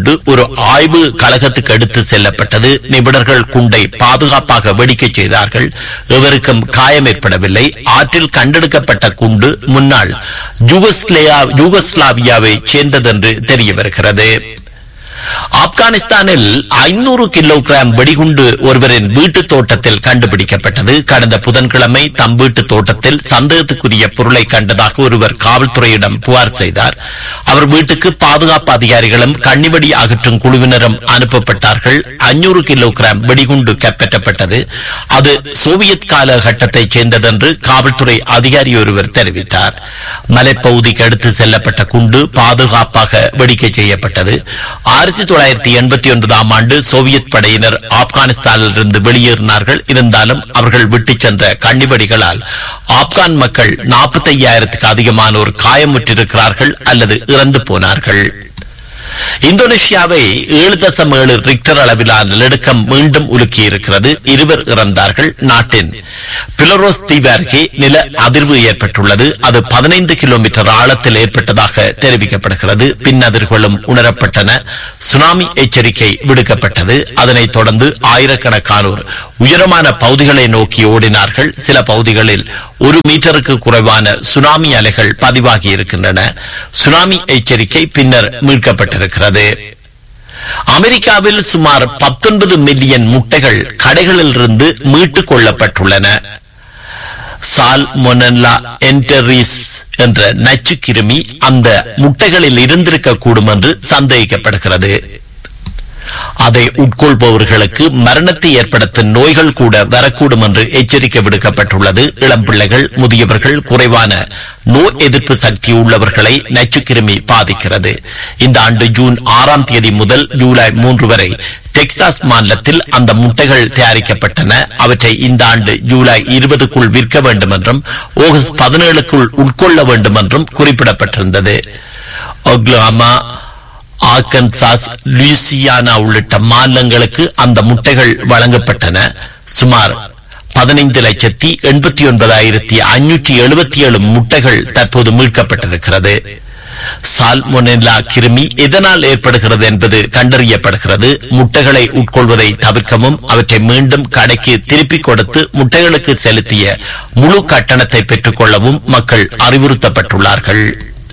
குண்டு ஒரு ஆய்வு கழகத்துக்கு எடுத்து செல்லப்பட்டது. நிபுணர்கள் குண்டை பாதுகாப்பாக வெடிக்கச் செய்தார்கள். எவருக்கும் காயம் ஏற்படவில்லை. ஆற்றில் கண்டெடுக்கப்பட்ட குண்டு முன்னாள் யூகோஸ்லாவியாவை சேர்ந்ததென்று தெரிய வருகிறது. ஆப்கானிஸ்தானில் ஐநூறு கிலோகிராம் வெடிகுண்டு ஒருவரின் வீட்டு தோட்டத்தில் கண்டுபிடிக்கப்பட்டது. கடந்த புதன்கிழமை தம் வீட்டு தோட்டத்தில் சந்தேகத்துக்குரிய பொருளை கண்டதாக ஒருவர் காவல்துறையிடம் புகார் செய்தார். அவர் வீட்டுக்கு பாதுகாப்பு அதிகாரிகளும் கண்ணிவெடி அகற்றும் குழுவினரும் அனுப்பப்பட்டார்கள். ஐநூறு கிலோகிராம் வெடிகுண்டு கைப்பற்றப்பட்டது. அது சோவியத் காலகட்டத்தைச் சேர்ந்ததென்று காவல்துறை அதிகாரி ஒருவர் தெரிவித்தார். மலைப்பகுதிக்கு எடுத்து செல்லப்பட்ட குண்டு பாதுகாப்பாக வெடிக்க செய்யப்பட்டது. ஆயிரத்தி தொள்ளாயிரத்தி எண்பத்தி ஒன்பதாம் ஆண்டு சோவியத் படையினர் ஆப்கானிஸ்தானில் இருந்து வெளியேறினார்கள். இருந்தாலும் அவர்கள் விட்டுச் சென்ற கண்ணிவெடிகளால் ஆப்கான் மக்கள் நாற்பத்தி ஐயாயிரத்துக்கு அதிகமானோர் காயமுற்றிருக்கிறார்கள் அல்லது இறந்து போனார்கள். இந்தோனேஷியாவை ஏழு தசம் ஏழு ரிக்டர் அளவிலான நிலநடுக்கம் மீண்டும் உலுக்கியிருக்கிறது. இருவர் இறந்தார்கள். நாட்டின் பிலரோஸ் தீவு அருகே நில அதிர்வு ஏற்பட்டுள்ளது. அது பதினைந்து கிலோமீட்டர் ஆழத்தில் ஏற்பட்டதாக தெரிவிக்கப்படுகிறது. பின் அதிர்வுகளும் உணரப்பட்டன. சுனாமி எச்சரிக்கை விடுக்கப்பட்டது. அதனைத் தொடர்ந்து ஆயிரக்கணக்கானோர் உயரமான பகுதிகளை நோக்கி ஓடினார்கள். சில பகுதிகளில் ஒரு மீட்டருக்கு குறைவான சுனாமி அலைகள் பதிவாகி இருக்கின்றன. சுனாமி எச்சரிக்கை பின்னர் மீட்கப்பட்டிருக்கிறது. அமெரிக்காவில் சுமார் பத்தொன்பது மில்லியன் முட்டைகள் கடைகளில் இருந்து மீட்டுக் கொள்ளப்பட்டுள்ளன. சால்மோனெல்லா என்டெரிஸ் என்ற நச்சு கிருமி அந்த முட்டைகளில் இருந்திருக்கக்கூடும் என்று சந்தேகிக்கப்படுகிறது. அதை உட்கொள்பவர்களுக்கு மரணத்தை ஏற்படுத்தும் நோய்கள் கூட வரக்கூடும் என்று எச்சரிக்கை விடுக்கப்பட்டுள்ளது. இளம் பிள்ளைகள், முதியவர்கள், குறைவான நோய் எதிர்ப்பு சக்தி உள்ளவர்களை நச்சுக்கிருமி பாதிக்கிறது. இந்த ஆண்டு ஜூன் ஆறாம் தேதி முதல் ஜூலை மூன்று வரை டெக்சாஸ் மாநிலத்தில் அந்த முட்டைகள் தயாரிக்கப்பட்டன. அவற்றை இந்த ஆண்டு ஜூலை இருபதுக்குள் விற்க வேண்டும் என்றும் ஆகஸ்ட் பதினேழுக்குள் உட்கொள்ள வேண்டும் என்றும் குறிப்பிடப்பட்டிருந்தது. ஒக்லஹோமா, ஆர்கன்சாஸ், லூசியானா உள்ளிட்ட மாநிலங்களுக்கு அந்த முட்டைகள் வழங்கப்பட்டன. சுமார் பதினைந்து லட்சத்தி எண்பத்தி ஒன்பதாயிரத்தி ஐநூற்றி எழுபத்தி ஏழு முட்டைகள் தற்போது மீட்கப்பட்டிருக்கிறது. சால்மோனெல்லா கிருமி எதனால் ஏற்படுகிறது என்பது கண்டறியப்படுகிறது. முட்டைகளை உட்கொள்வதை தவிர்க்கவும் அவற்றை மீண்டும் கடைக்கு திருப்பிக் கொடுத்து முட்டைகளுக்கு செலுத்திய முழு கட்டணத்தை பெற்றுக் கொள்ளவும் மக்கள் அறிவுறுத்தப்பட்டுள்ளார்கள்.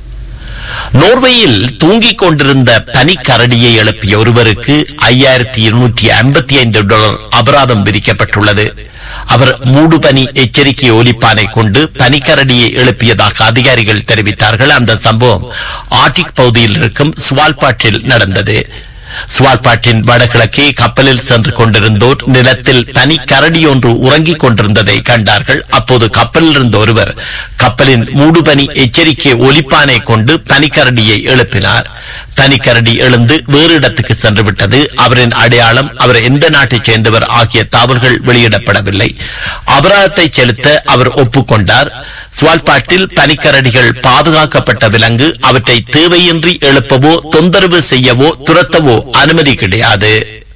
நோர்வேயில் தூங்கிக் கொண்டிருந்த பனிக்கரடியை எழுப்பிய ஒருவருக்கு ஐயாயிரத்தி இருநூற்றி ஐம்பத்தி ஐந்து டாலர் அபராதம் விதிக்கப்பட்டுள்ளது. அவர் மூடுபனி எச்சரிக்கை ஒலிப்பானை கொண்டு பனிக்கரடியை எழுப்பியதாக அதிகாரிகள் தெரிவித்தார்கள். அந்த சம்பவம் ஆர்டிக் பகுதியில் இருக்கும் ஸ்வால்பாட்டில் நடந்தது. ஸ்வால்பாட்டின் வடகிழக்கே கப்பலில் சென்று கொண்டிருந்தோர் நிலத்தில் பனி கரடி ஒன்று உறங்கிக் கொண்டிருந்ததை கண்டார்கள். அப்போது கப்பலில் இருந்த ஒருவர் கப்பலின் மூடுபனி எச்சரிக்கை ஒலிப்பானை கொண்டு பனிக்கரடியை எழுப்பினார். பனிக்கரடி எழுந்து வேறு இடத்துக்கு சென்று விட்டது. அவரின் அடையாளம், அவர் எந்த நாட்டைச் சேர்ந்தவர் ஆகிய தகவல்கள் வெளியிடப்படவில்லை. அபராதத்தை செலுத்த அவர் ஒப்புக்கொண்டார். ஸ்வால்பாட்டில் பனிக்கரடிகள் பாதுகாக்கப்பட்ட விலங்கு. அவற்றை தேவையின்றி எழுப்பவோ தொந்தரவு செய்யவோ துரத்தவோ அனுமதி கிடையாது.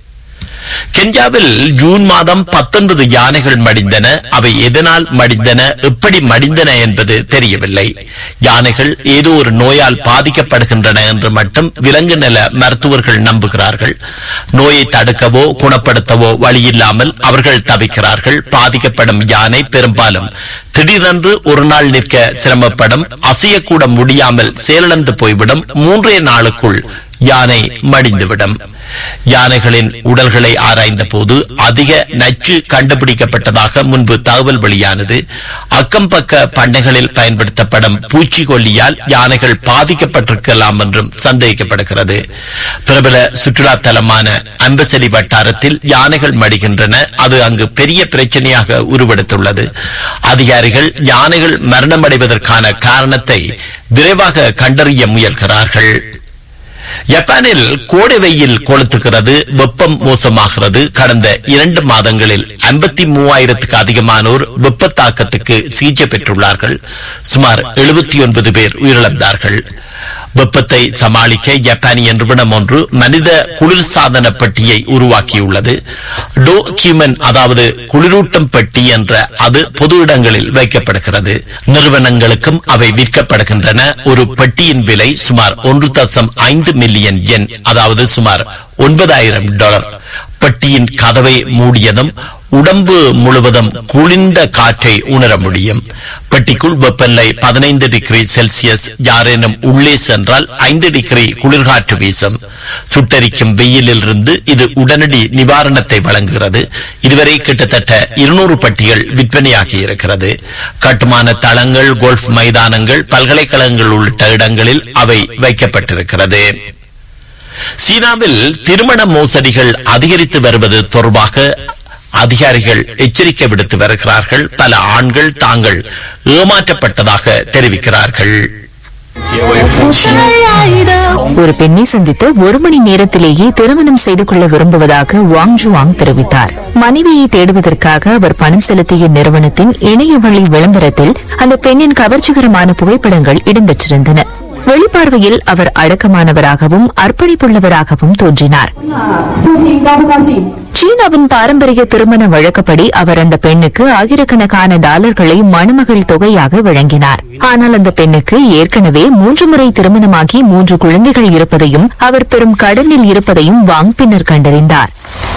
கென்யாவில் ஜூன் மாதம் பத்தொன்பது யானைகள் மடிந்தன. அவை எதனால் மடிந்தன, எப்படி மடிந்தன என்பது தெரியவில்லை. யானைகள் ஏதோ ஒரு நோயால் பாதிக்கப்படுகின்றன என்று மட்டும் விலங்கு நல மருத்துவர்கள் நம்புகிறார்கள். நோயை தடுக்கவோ குணப்படுத்தவோ வழியில்லாமல் அவர்கள் தவிக்கிறார்கள். பாதிக்கப்படும் யானை பெரும்பாலும் திடீரென்று ஒரு நாள் நிற்க சிரமப்படும், அசையக்கூட முடியாமல் செயலிழந்து போய்விடும். மூன்றே நாளுக்குள் யானை மடிந்துவிடும். யானைகளின் உடல்களை ஆராய்ந்த போது அதிக நச்சு கண்டுபிடிக்கப்பட்டதாக முன்பு தகவல் வெளியானது. அக்கம் பக்க பண்ணைகளில் பயன்படுத்தப்படும் பூச்சிக்கொல்லியால் யானைகள் பாதிக்கப்பட்டிருக்கலாம் என்றும் சந்தேகிக்கப்படுகிறது. பிரபல சுற்றுலா தலமான அம்பசலி வட்டாரத்தில் யானைகள் மடிகின்றன. அது அங்கு பெரிய பிரச்சனையாக உருவெடுத்துள்ளது. அதிகாரிகள் யானைகள் மரணமடைவதற்கான காரணத்தை விரைவாக கண்டறிய முயல்கிறார்கள். ஜப்பானில் கோடை வெயில் கொளுத்துகிறது. வெப்பம் மோசமாகிறது. கடந்த இரண்டு மாதங்களில் ஐம்பத்தி மூவாயிரத்துக்கு அதிகமானோர் வெப்ப தாக்கத்துக்கு சிகிச்சை பெற்றுள்ளார்கள். சுமார் எழுபத்தி ஒன்பது பேர் உயிரிழந்தார்கள். வெப்பத்தை சமாளிக்க ஜப்பானிய நிறுவனம் ஒன்று மனித குளிர்சாதன பெட்டியை உருவாக்கியுள்ளது. டோ கியூமன், அதாவது குளிரூட்டும் பெட்டி என்ற அது பொது இடங்களில் வைக்கப்படுகிறது. நிறுவனங்களுக்கும் அவை விற்கப்படுகின்றன. ஒரு பெட்டியின் விலை சுமார் ஒன்று தசம் ஐந்து மில்லியன் யென், அதாவது சுமார் ஒன்பதாயிரம் டாலர். பெட்டியின் கதவை மூடியதும் உடம்பு முழுவதும் குளிர்ந்த காற்றை உணர முடியும். பெட்டிக்குள் வெப்பநிலை பதினைந்து டிகிரி செல்சியஸ். யாரேனும் உள்ளே சென்றால் ஐந்து டிகிரி குளிர்காற்று வீசும். சுட்டரிக்கும் வெயிலில் இருந்து இது உடனடி நிவாரணத்தை வழங்குகிறது. இதுவரை கிட்டத்தட்ட இருநூறு பெட்டிகள் விற்பனையாகி இருக்கிறது. கட்டுமான தளங்கள், கோல்ஃப் மைதானங்கள், பல்கலைக்கழகங்கள் உள்ளிட்ட இடங்களில் அவை வைக்கப்பட்டிருக்கிறது. சீனாவில் திருமண மோசடிகள் அதிகரித்து வருவது தொடர்பாக அதிகாரிகள் எச்சரிக்கை விடுத்து வருகிறார்கள். பல ஆண்கள் தாங்கள் ஏமாற்றப்பட்டதாக தெரிவிக்கிறார்கள். ஒரு பெண்ணை சந்தித்து ஒரு மணி நேரத்திலேயே திருமணம் செய்து கொள்ள விரும்புவதாக வாங் ஜுவாங் தெரிவித்தார். மனைவியை தேடுவதற்காக அவர் பணம் செலுத்திய நிறுவனத்தின் இணையவழி விளம்பரத்தில் அந்த பெண்ணின் கவர்ச்சிகரமான புகைப்படங்கள் இடம்பெற்றிருந்தன. வெளிப்பார்வையில் அவர் அடக்கமானவராகவும் அர்ப்பணிப்புள்ளவராகவும் தோன்றினார். சீனாவின் பாரம்பரிய திருமண வழக்கப்படி அவர் அந்த பெண்ணுக்கு ஆயிரக்கணக்கான டாலர்களை மணமகள் தொகையாக வழங்கினார். ஆனால் அந்த பெண்ணுக்கு ஏற்கனவே மூன்று முறை திருமணமாகி மூன்று குழந்தைகள் இருப்பதையும் அவர் பெரும் கடனில் இருப்பதையும் வாங் பின்னர் கண்டறிந்தார்.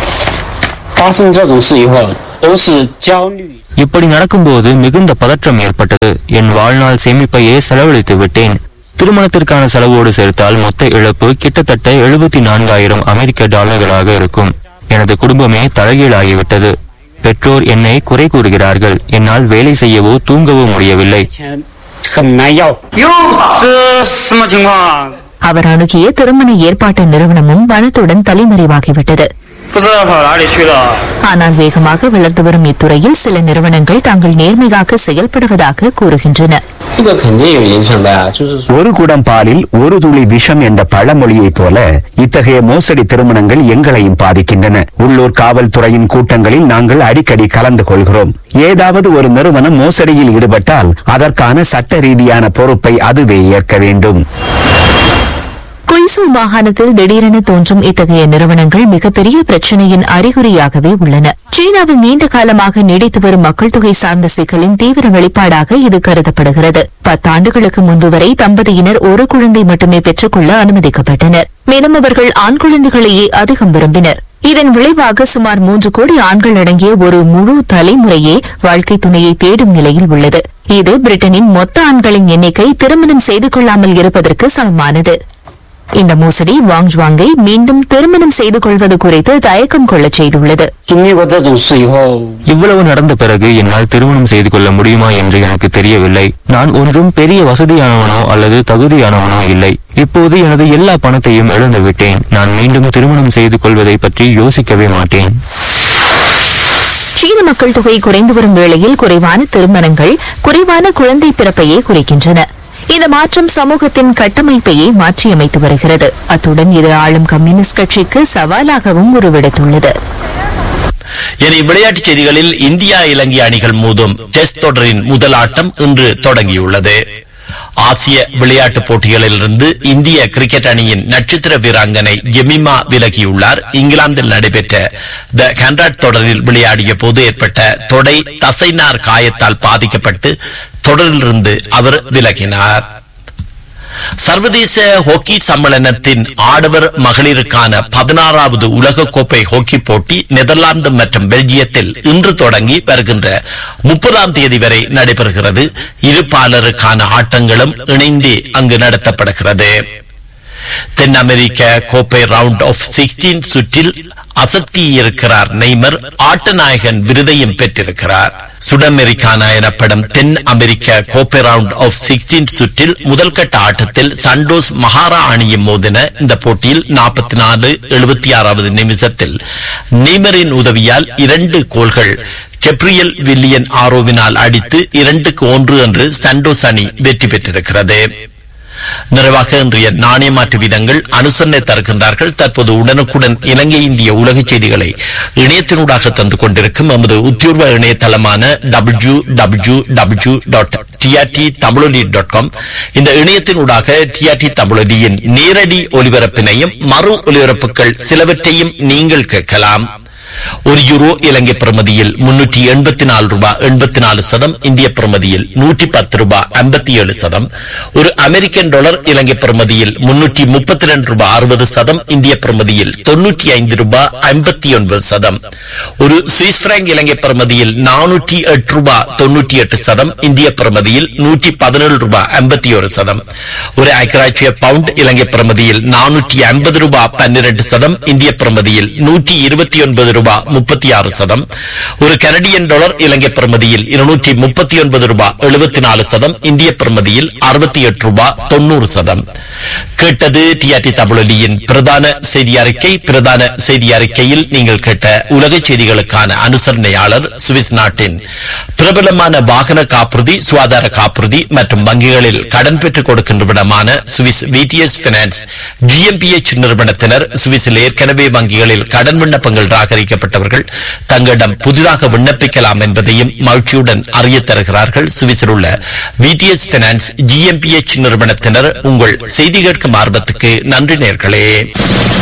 இப்படி நடக்கும்போது மிகுந்த பதற்றம் ஏற்பட்டது. என் வாழ்நாள் சேமிப்பையே செலவழித்து விட்டேன். திருமணத்திற்கான செலவோடு சேர்த்தால் மொத்த இழப்பு கிட்டத்தட்ட எழுபத்தி நான்காயிரம் அமெரிக்க டாலர்களாக இருக்கும். எனது குடும்பமே தலைகீழாகிவிட்டது. பெற்றோர் என்னை குறை கூறுகிறார்கள். என்னால் வேலை செய்யவோ தூங்கவோ முடியவில்லை. அவர் அணுகிய திருமண ஏற்பாட்டு நிறுவனமும் பணத்துடன் தலைமறைவாகிவிட்டது. ஆனால் வேகமாக வளர்ந்து வரும் இத்துறையில் சில நிறுவனங்கள் தாங்கள் நேர்மையாக செயல்படுவதாக கூறுகின்றன. ஒரு குடம் பாலில் ஒரு துளி விஷம் என்ற பழமொழியைப் போல இத்தகைய மோசடி திருமணங்கள் எங்களையும் பாதிக்கின்றன. உள்ளூர் காவல்துறையின் கூட்டங்களில் நாங்கள் அடிக்கடி கலந்து கொள்கிறோம். ஏதாவது ஒரு நிறுவனம் மோசடியில் ஈடுபட்டால் அதற்கான சட்ட ரீதியான பொறுப்பை அதுவே ஏற்க வேண்டும். குய்சு மாகாணத்தில் திடீரென தோன்றும் இத்தகைய நிறுவனங்கள் மிகப்பெரிய பிரச்சினையின் அறிகுறியாகவே உள்ளன. சீனாவில் நீண்ட காலமாக நீடித்து வரும் மக்கள் தொகை சார்ந்த சிக்கலின் தீவிர வெளிப்பாடாக இது கருதப்படுகிறது. பத்தாண்டுகளுக்கு முன்பு வரை தம்பதியினர் ஒரு குழந்தை மட்டுமே பெற்றுக்கொள்ள அனுமதிக்கப்பட்டனர். மேலும் அவர்கள் ஆண் குழந்தைகளையே அதிகம் விரும்பினர். இதன் விளைவாக சுமார் மூன்று கோடி ஆண்கள் அடங்கிய ஒரு முழு தலைமுறையே வாழ்க்கை துணையை தேடும் நிலையில் உள்ளது. இது பிரிட்டனின் மொத்த ஆண்களின் எண்ணிக்கை திருமணம் செய்து கொள்ளாமல் இருப்பதற்கு சமமானது. இந்த மோசடி வாங் ஜுவாங்கை மீண்டும் திருமணம் செய்து கொள்வது குறித்து தயக்கம் கொள்ளச் செய்துள்ளது. இவ்வளவு நடந்த பிறகு என்னால் திருமணம் செய்து கொள்ள முடியுமா என்று எனக்கு தெரியவில்லை. நான் ஒன்றும் பெரிய வசதியானவனோ அல்லது தகுதியானவனோ இல்லை. இப்போது எனது எல்லா பணத்தையும் இழந்து விட்டேன். நான் மீண்டும் திருமணம் செய்து கொள்வதை பற்றி யோசிக்கவே மாட்டேன். சீன மக்கள் தொகை குறைந்து வரும் வேளையில் குறைவான திருமணங்கள் குறைவான குழந்தை பிறப்பையே குறிக்கின்றன. இந்த மாற்றம் சமூகத்தின் கட்டமைப்பையே மாற்றியமைத்து வருகிறது. அத்துடன் இது ஆளும் கம்யூனிஸ்ட் கட்சிக்கு சவாலாகவும் உருவெடுத்துள்ளது. இனி விளையாட்டுச் செய்திகளில் இந்தியா இலங்கை அணிகள் மோதும் டெஸ்ட் தொடரின் முதல் ஆட்டம் இன்று தொடங்கியுள்ளது. ஆசிய விளையாட்டுப் போட்டிகளிலிருந்து இந்திய கிரிக்கெட் அணியின் நட்சத்திர வீராங்கனை ஜெமிமா விலகியுள்ளார். இங்கிலாந்தில் நடைபெற்ற த கண்ட்ராட் தொடரில் விளையாடிய போது ஏற்பட்ட தொடை தசைநார் காயத்தால் பாதிக்கப்பட்டு தொடரிலிருந்து அவர் விலகினார். சர்வதேச ஹாக்கி சம்மேளனத்தின் ஆடவர் மகளிருக்கான பதினாறாவது உலகக்கோப்பை ஹாக்கி போட்டி நெதர்லாந்து மற்றும் பெல்ஜியத்தில் இன்று தொடங்கி வருகின்ற முப்பதாம் தேதி வரை நடைபெறுகிறது. இருபாலருக்கான ஆட்டங்களும் இணைந்தே அங்கு நடத்தப்படுகிறது. தென் அமெரிக்க கோப்பை ரவுண்ட் ஆஃப் சிக்ஸ்டீன் சுற்றில் அசத்தியிருக்கிறார் நெய்மர். ஆட்டநாயகன் விருதையும் பெற்றிருக்கிறார். சுடமெரிக்கானா எனப்படும் தென் அமெரிக்க கோப்பை ரவுண்ட் ஆஃப் சிக்ஸ்டீன் சுற்றில் முதல் கட்ட ஆட்டத்தில் சண்டோஸ் மகாரா அணியும் மோதின. இந்த போட்டியில் நாற்பத்தி நாலு எழுபத்தி ஆறாவது நிமிஷத்தில் நெய்மரின் உதவியால் இரண்டு கோல்கள் கெப்ரியல் வில்லியன் ஆரோவினால் அடித்து இரண்டுக்கு ஒன்று என்று சண்டோஸ் அணி வெற்றி பெற்றிருக்கிறது. நிறைவாக இன்றைய நாணய மாற்று வீதங்கள் அனுசரணை தருகின்றார்கள். தற்போது உடனுக்குடன் இலங்கை இந்திய உலக செய்திகளை இணையத்தினூடாக தந்து கொண்டிருக்கும் நமது உத்தியோர்வ இணையதளமான W W W dot TRT தமிழொலி டாட் காம் இந்த இணையத்தினூடாக டிஆர்டி தமிழொலியின் நேரடி ஒலிபரப்பினையும் மறு ஒலிபரப்புகள் சிலவற்றையும் நீங்கள் கேட்கலாம். ஒரு யூரோ இலங்கை பிரமதியில் முன்னூற்றி எண்பத்தி நாலு ரூபாய் எண்பத்தி நாலு சதம், இந்திய பிரமதியில் நூற்றி பத்து ரூபாய் ஐம்பத்தி ஏழு சதம். ஒரு அமெரிக்கன் டாலர் இலங்கை பிரமதியில் முன்னூற்றி முப்பத்தி இரண்டு ரூபாய் அறுபது சதம், இந்திய பிரமதியில் தொன்னூற்றி ஐந்து ரூபாய் ஐம்பத்தி ஒன்பது சதம். ஒரு சுவிஸ் பிராங்க் இலங்கை பிரமதியில் நானூற்றி எட்டு ரூபாய் தொன்னூற்றி எட்டு சதம், இந்திய பிரமதியில் நூற்றி பதினேழு ரூபாய் ஐம்பத்தி ஒரு சதம். ஒரு ஐக்கிய பவுண்ட் இலங்கை பிரமதியில் நானூற்றி ஐம்பது ரூபாய் பன்னிரண்டு சதம், இந்திய பிரமதியில் நூற்றி இருபத்தி ஒன்பது ரூபாய் முப்பத்தி ஆறு சதம். ஒரு கனடியன் டாலர் இலங்கை பிரமதியில் இருநூற்றி முப்பத்தி ஒன்பது ரூபாய் எழுபத்தி நாலு சதம், இந்திய பிரமதியில் அறுபத்தி எட்டு ரூபாய் தொண்ணூறு சதம். கேட்டது டிஆர்டி தமிழொலியின் பிரதான செய்தி அறிக்கை. பிரதான செய்தி அறிக்கையில் நீங்கள் கேட்ட உலக செய்திகளுக்கான அனுசரணையாளர் சுவிஸ் நாட்டின் பிரபலமான வாகன காப்புறுதி, சுகாதார காப்புறுதி மற்றும் வங்கிகளில் கடன் பெற்றுக் கொடுக்கின்றவிடமான சுவிஸ் விடிஎஸ் பினான்ஸ் ஜிஎம்பிஎச் நிறுவனத்தினர். சுவிஸில் ஏற்கனவே வங்கிகளில் கடன் விண்ணப்பங்கள் ராகரிக்கப்பட்டவர்கள் தங்களிடம் புதிதாக விண்ணப்பிக்கலாம் என்பதையும் மகிழ்ச்சியுடன் அறிய தருகிறார்கள். சுவிஸில் உள்ள விடிஎஸ் பினான்ஸ் ஜிஎம்பிஎச் நிறுவனத்தினர். உங்கள் செய்தி கேட்கும் ஆர்வத்துக்கு நன்றி நேயர்களே.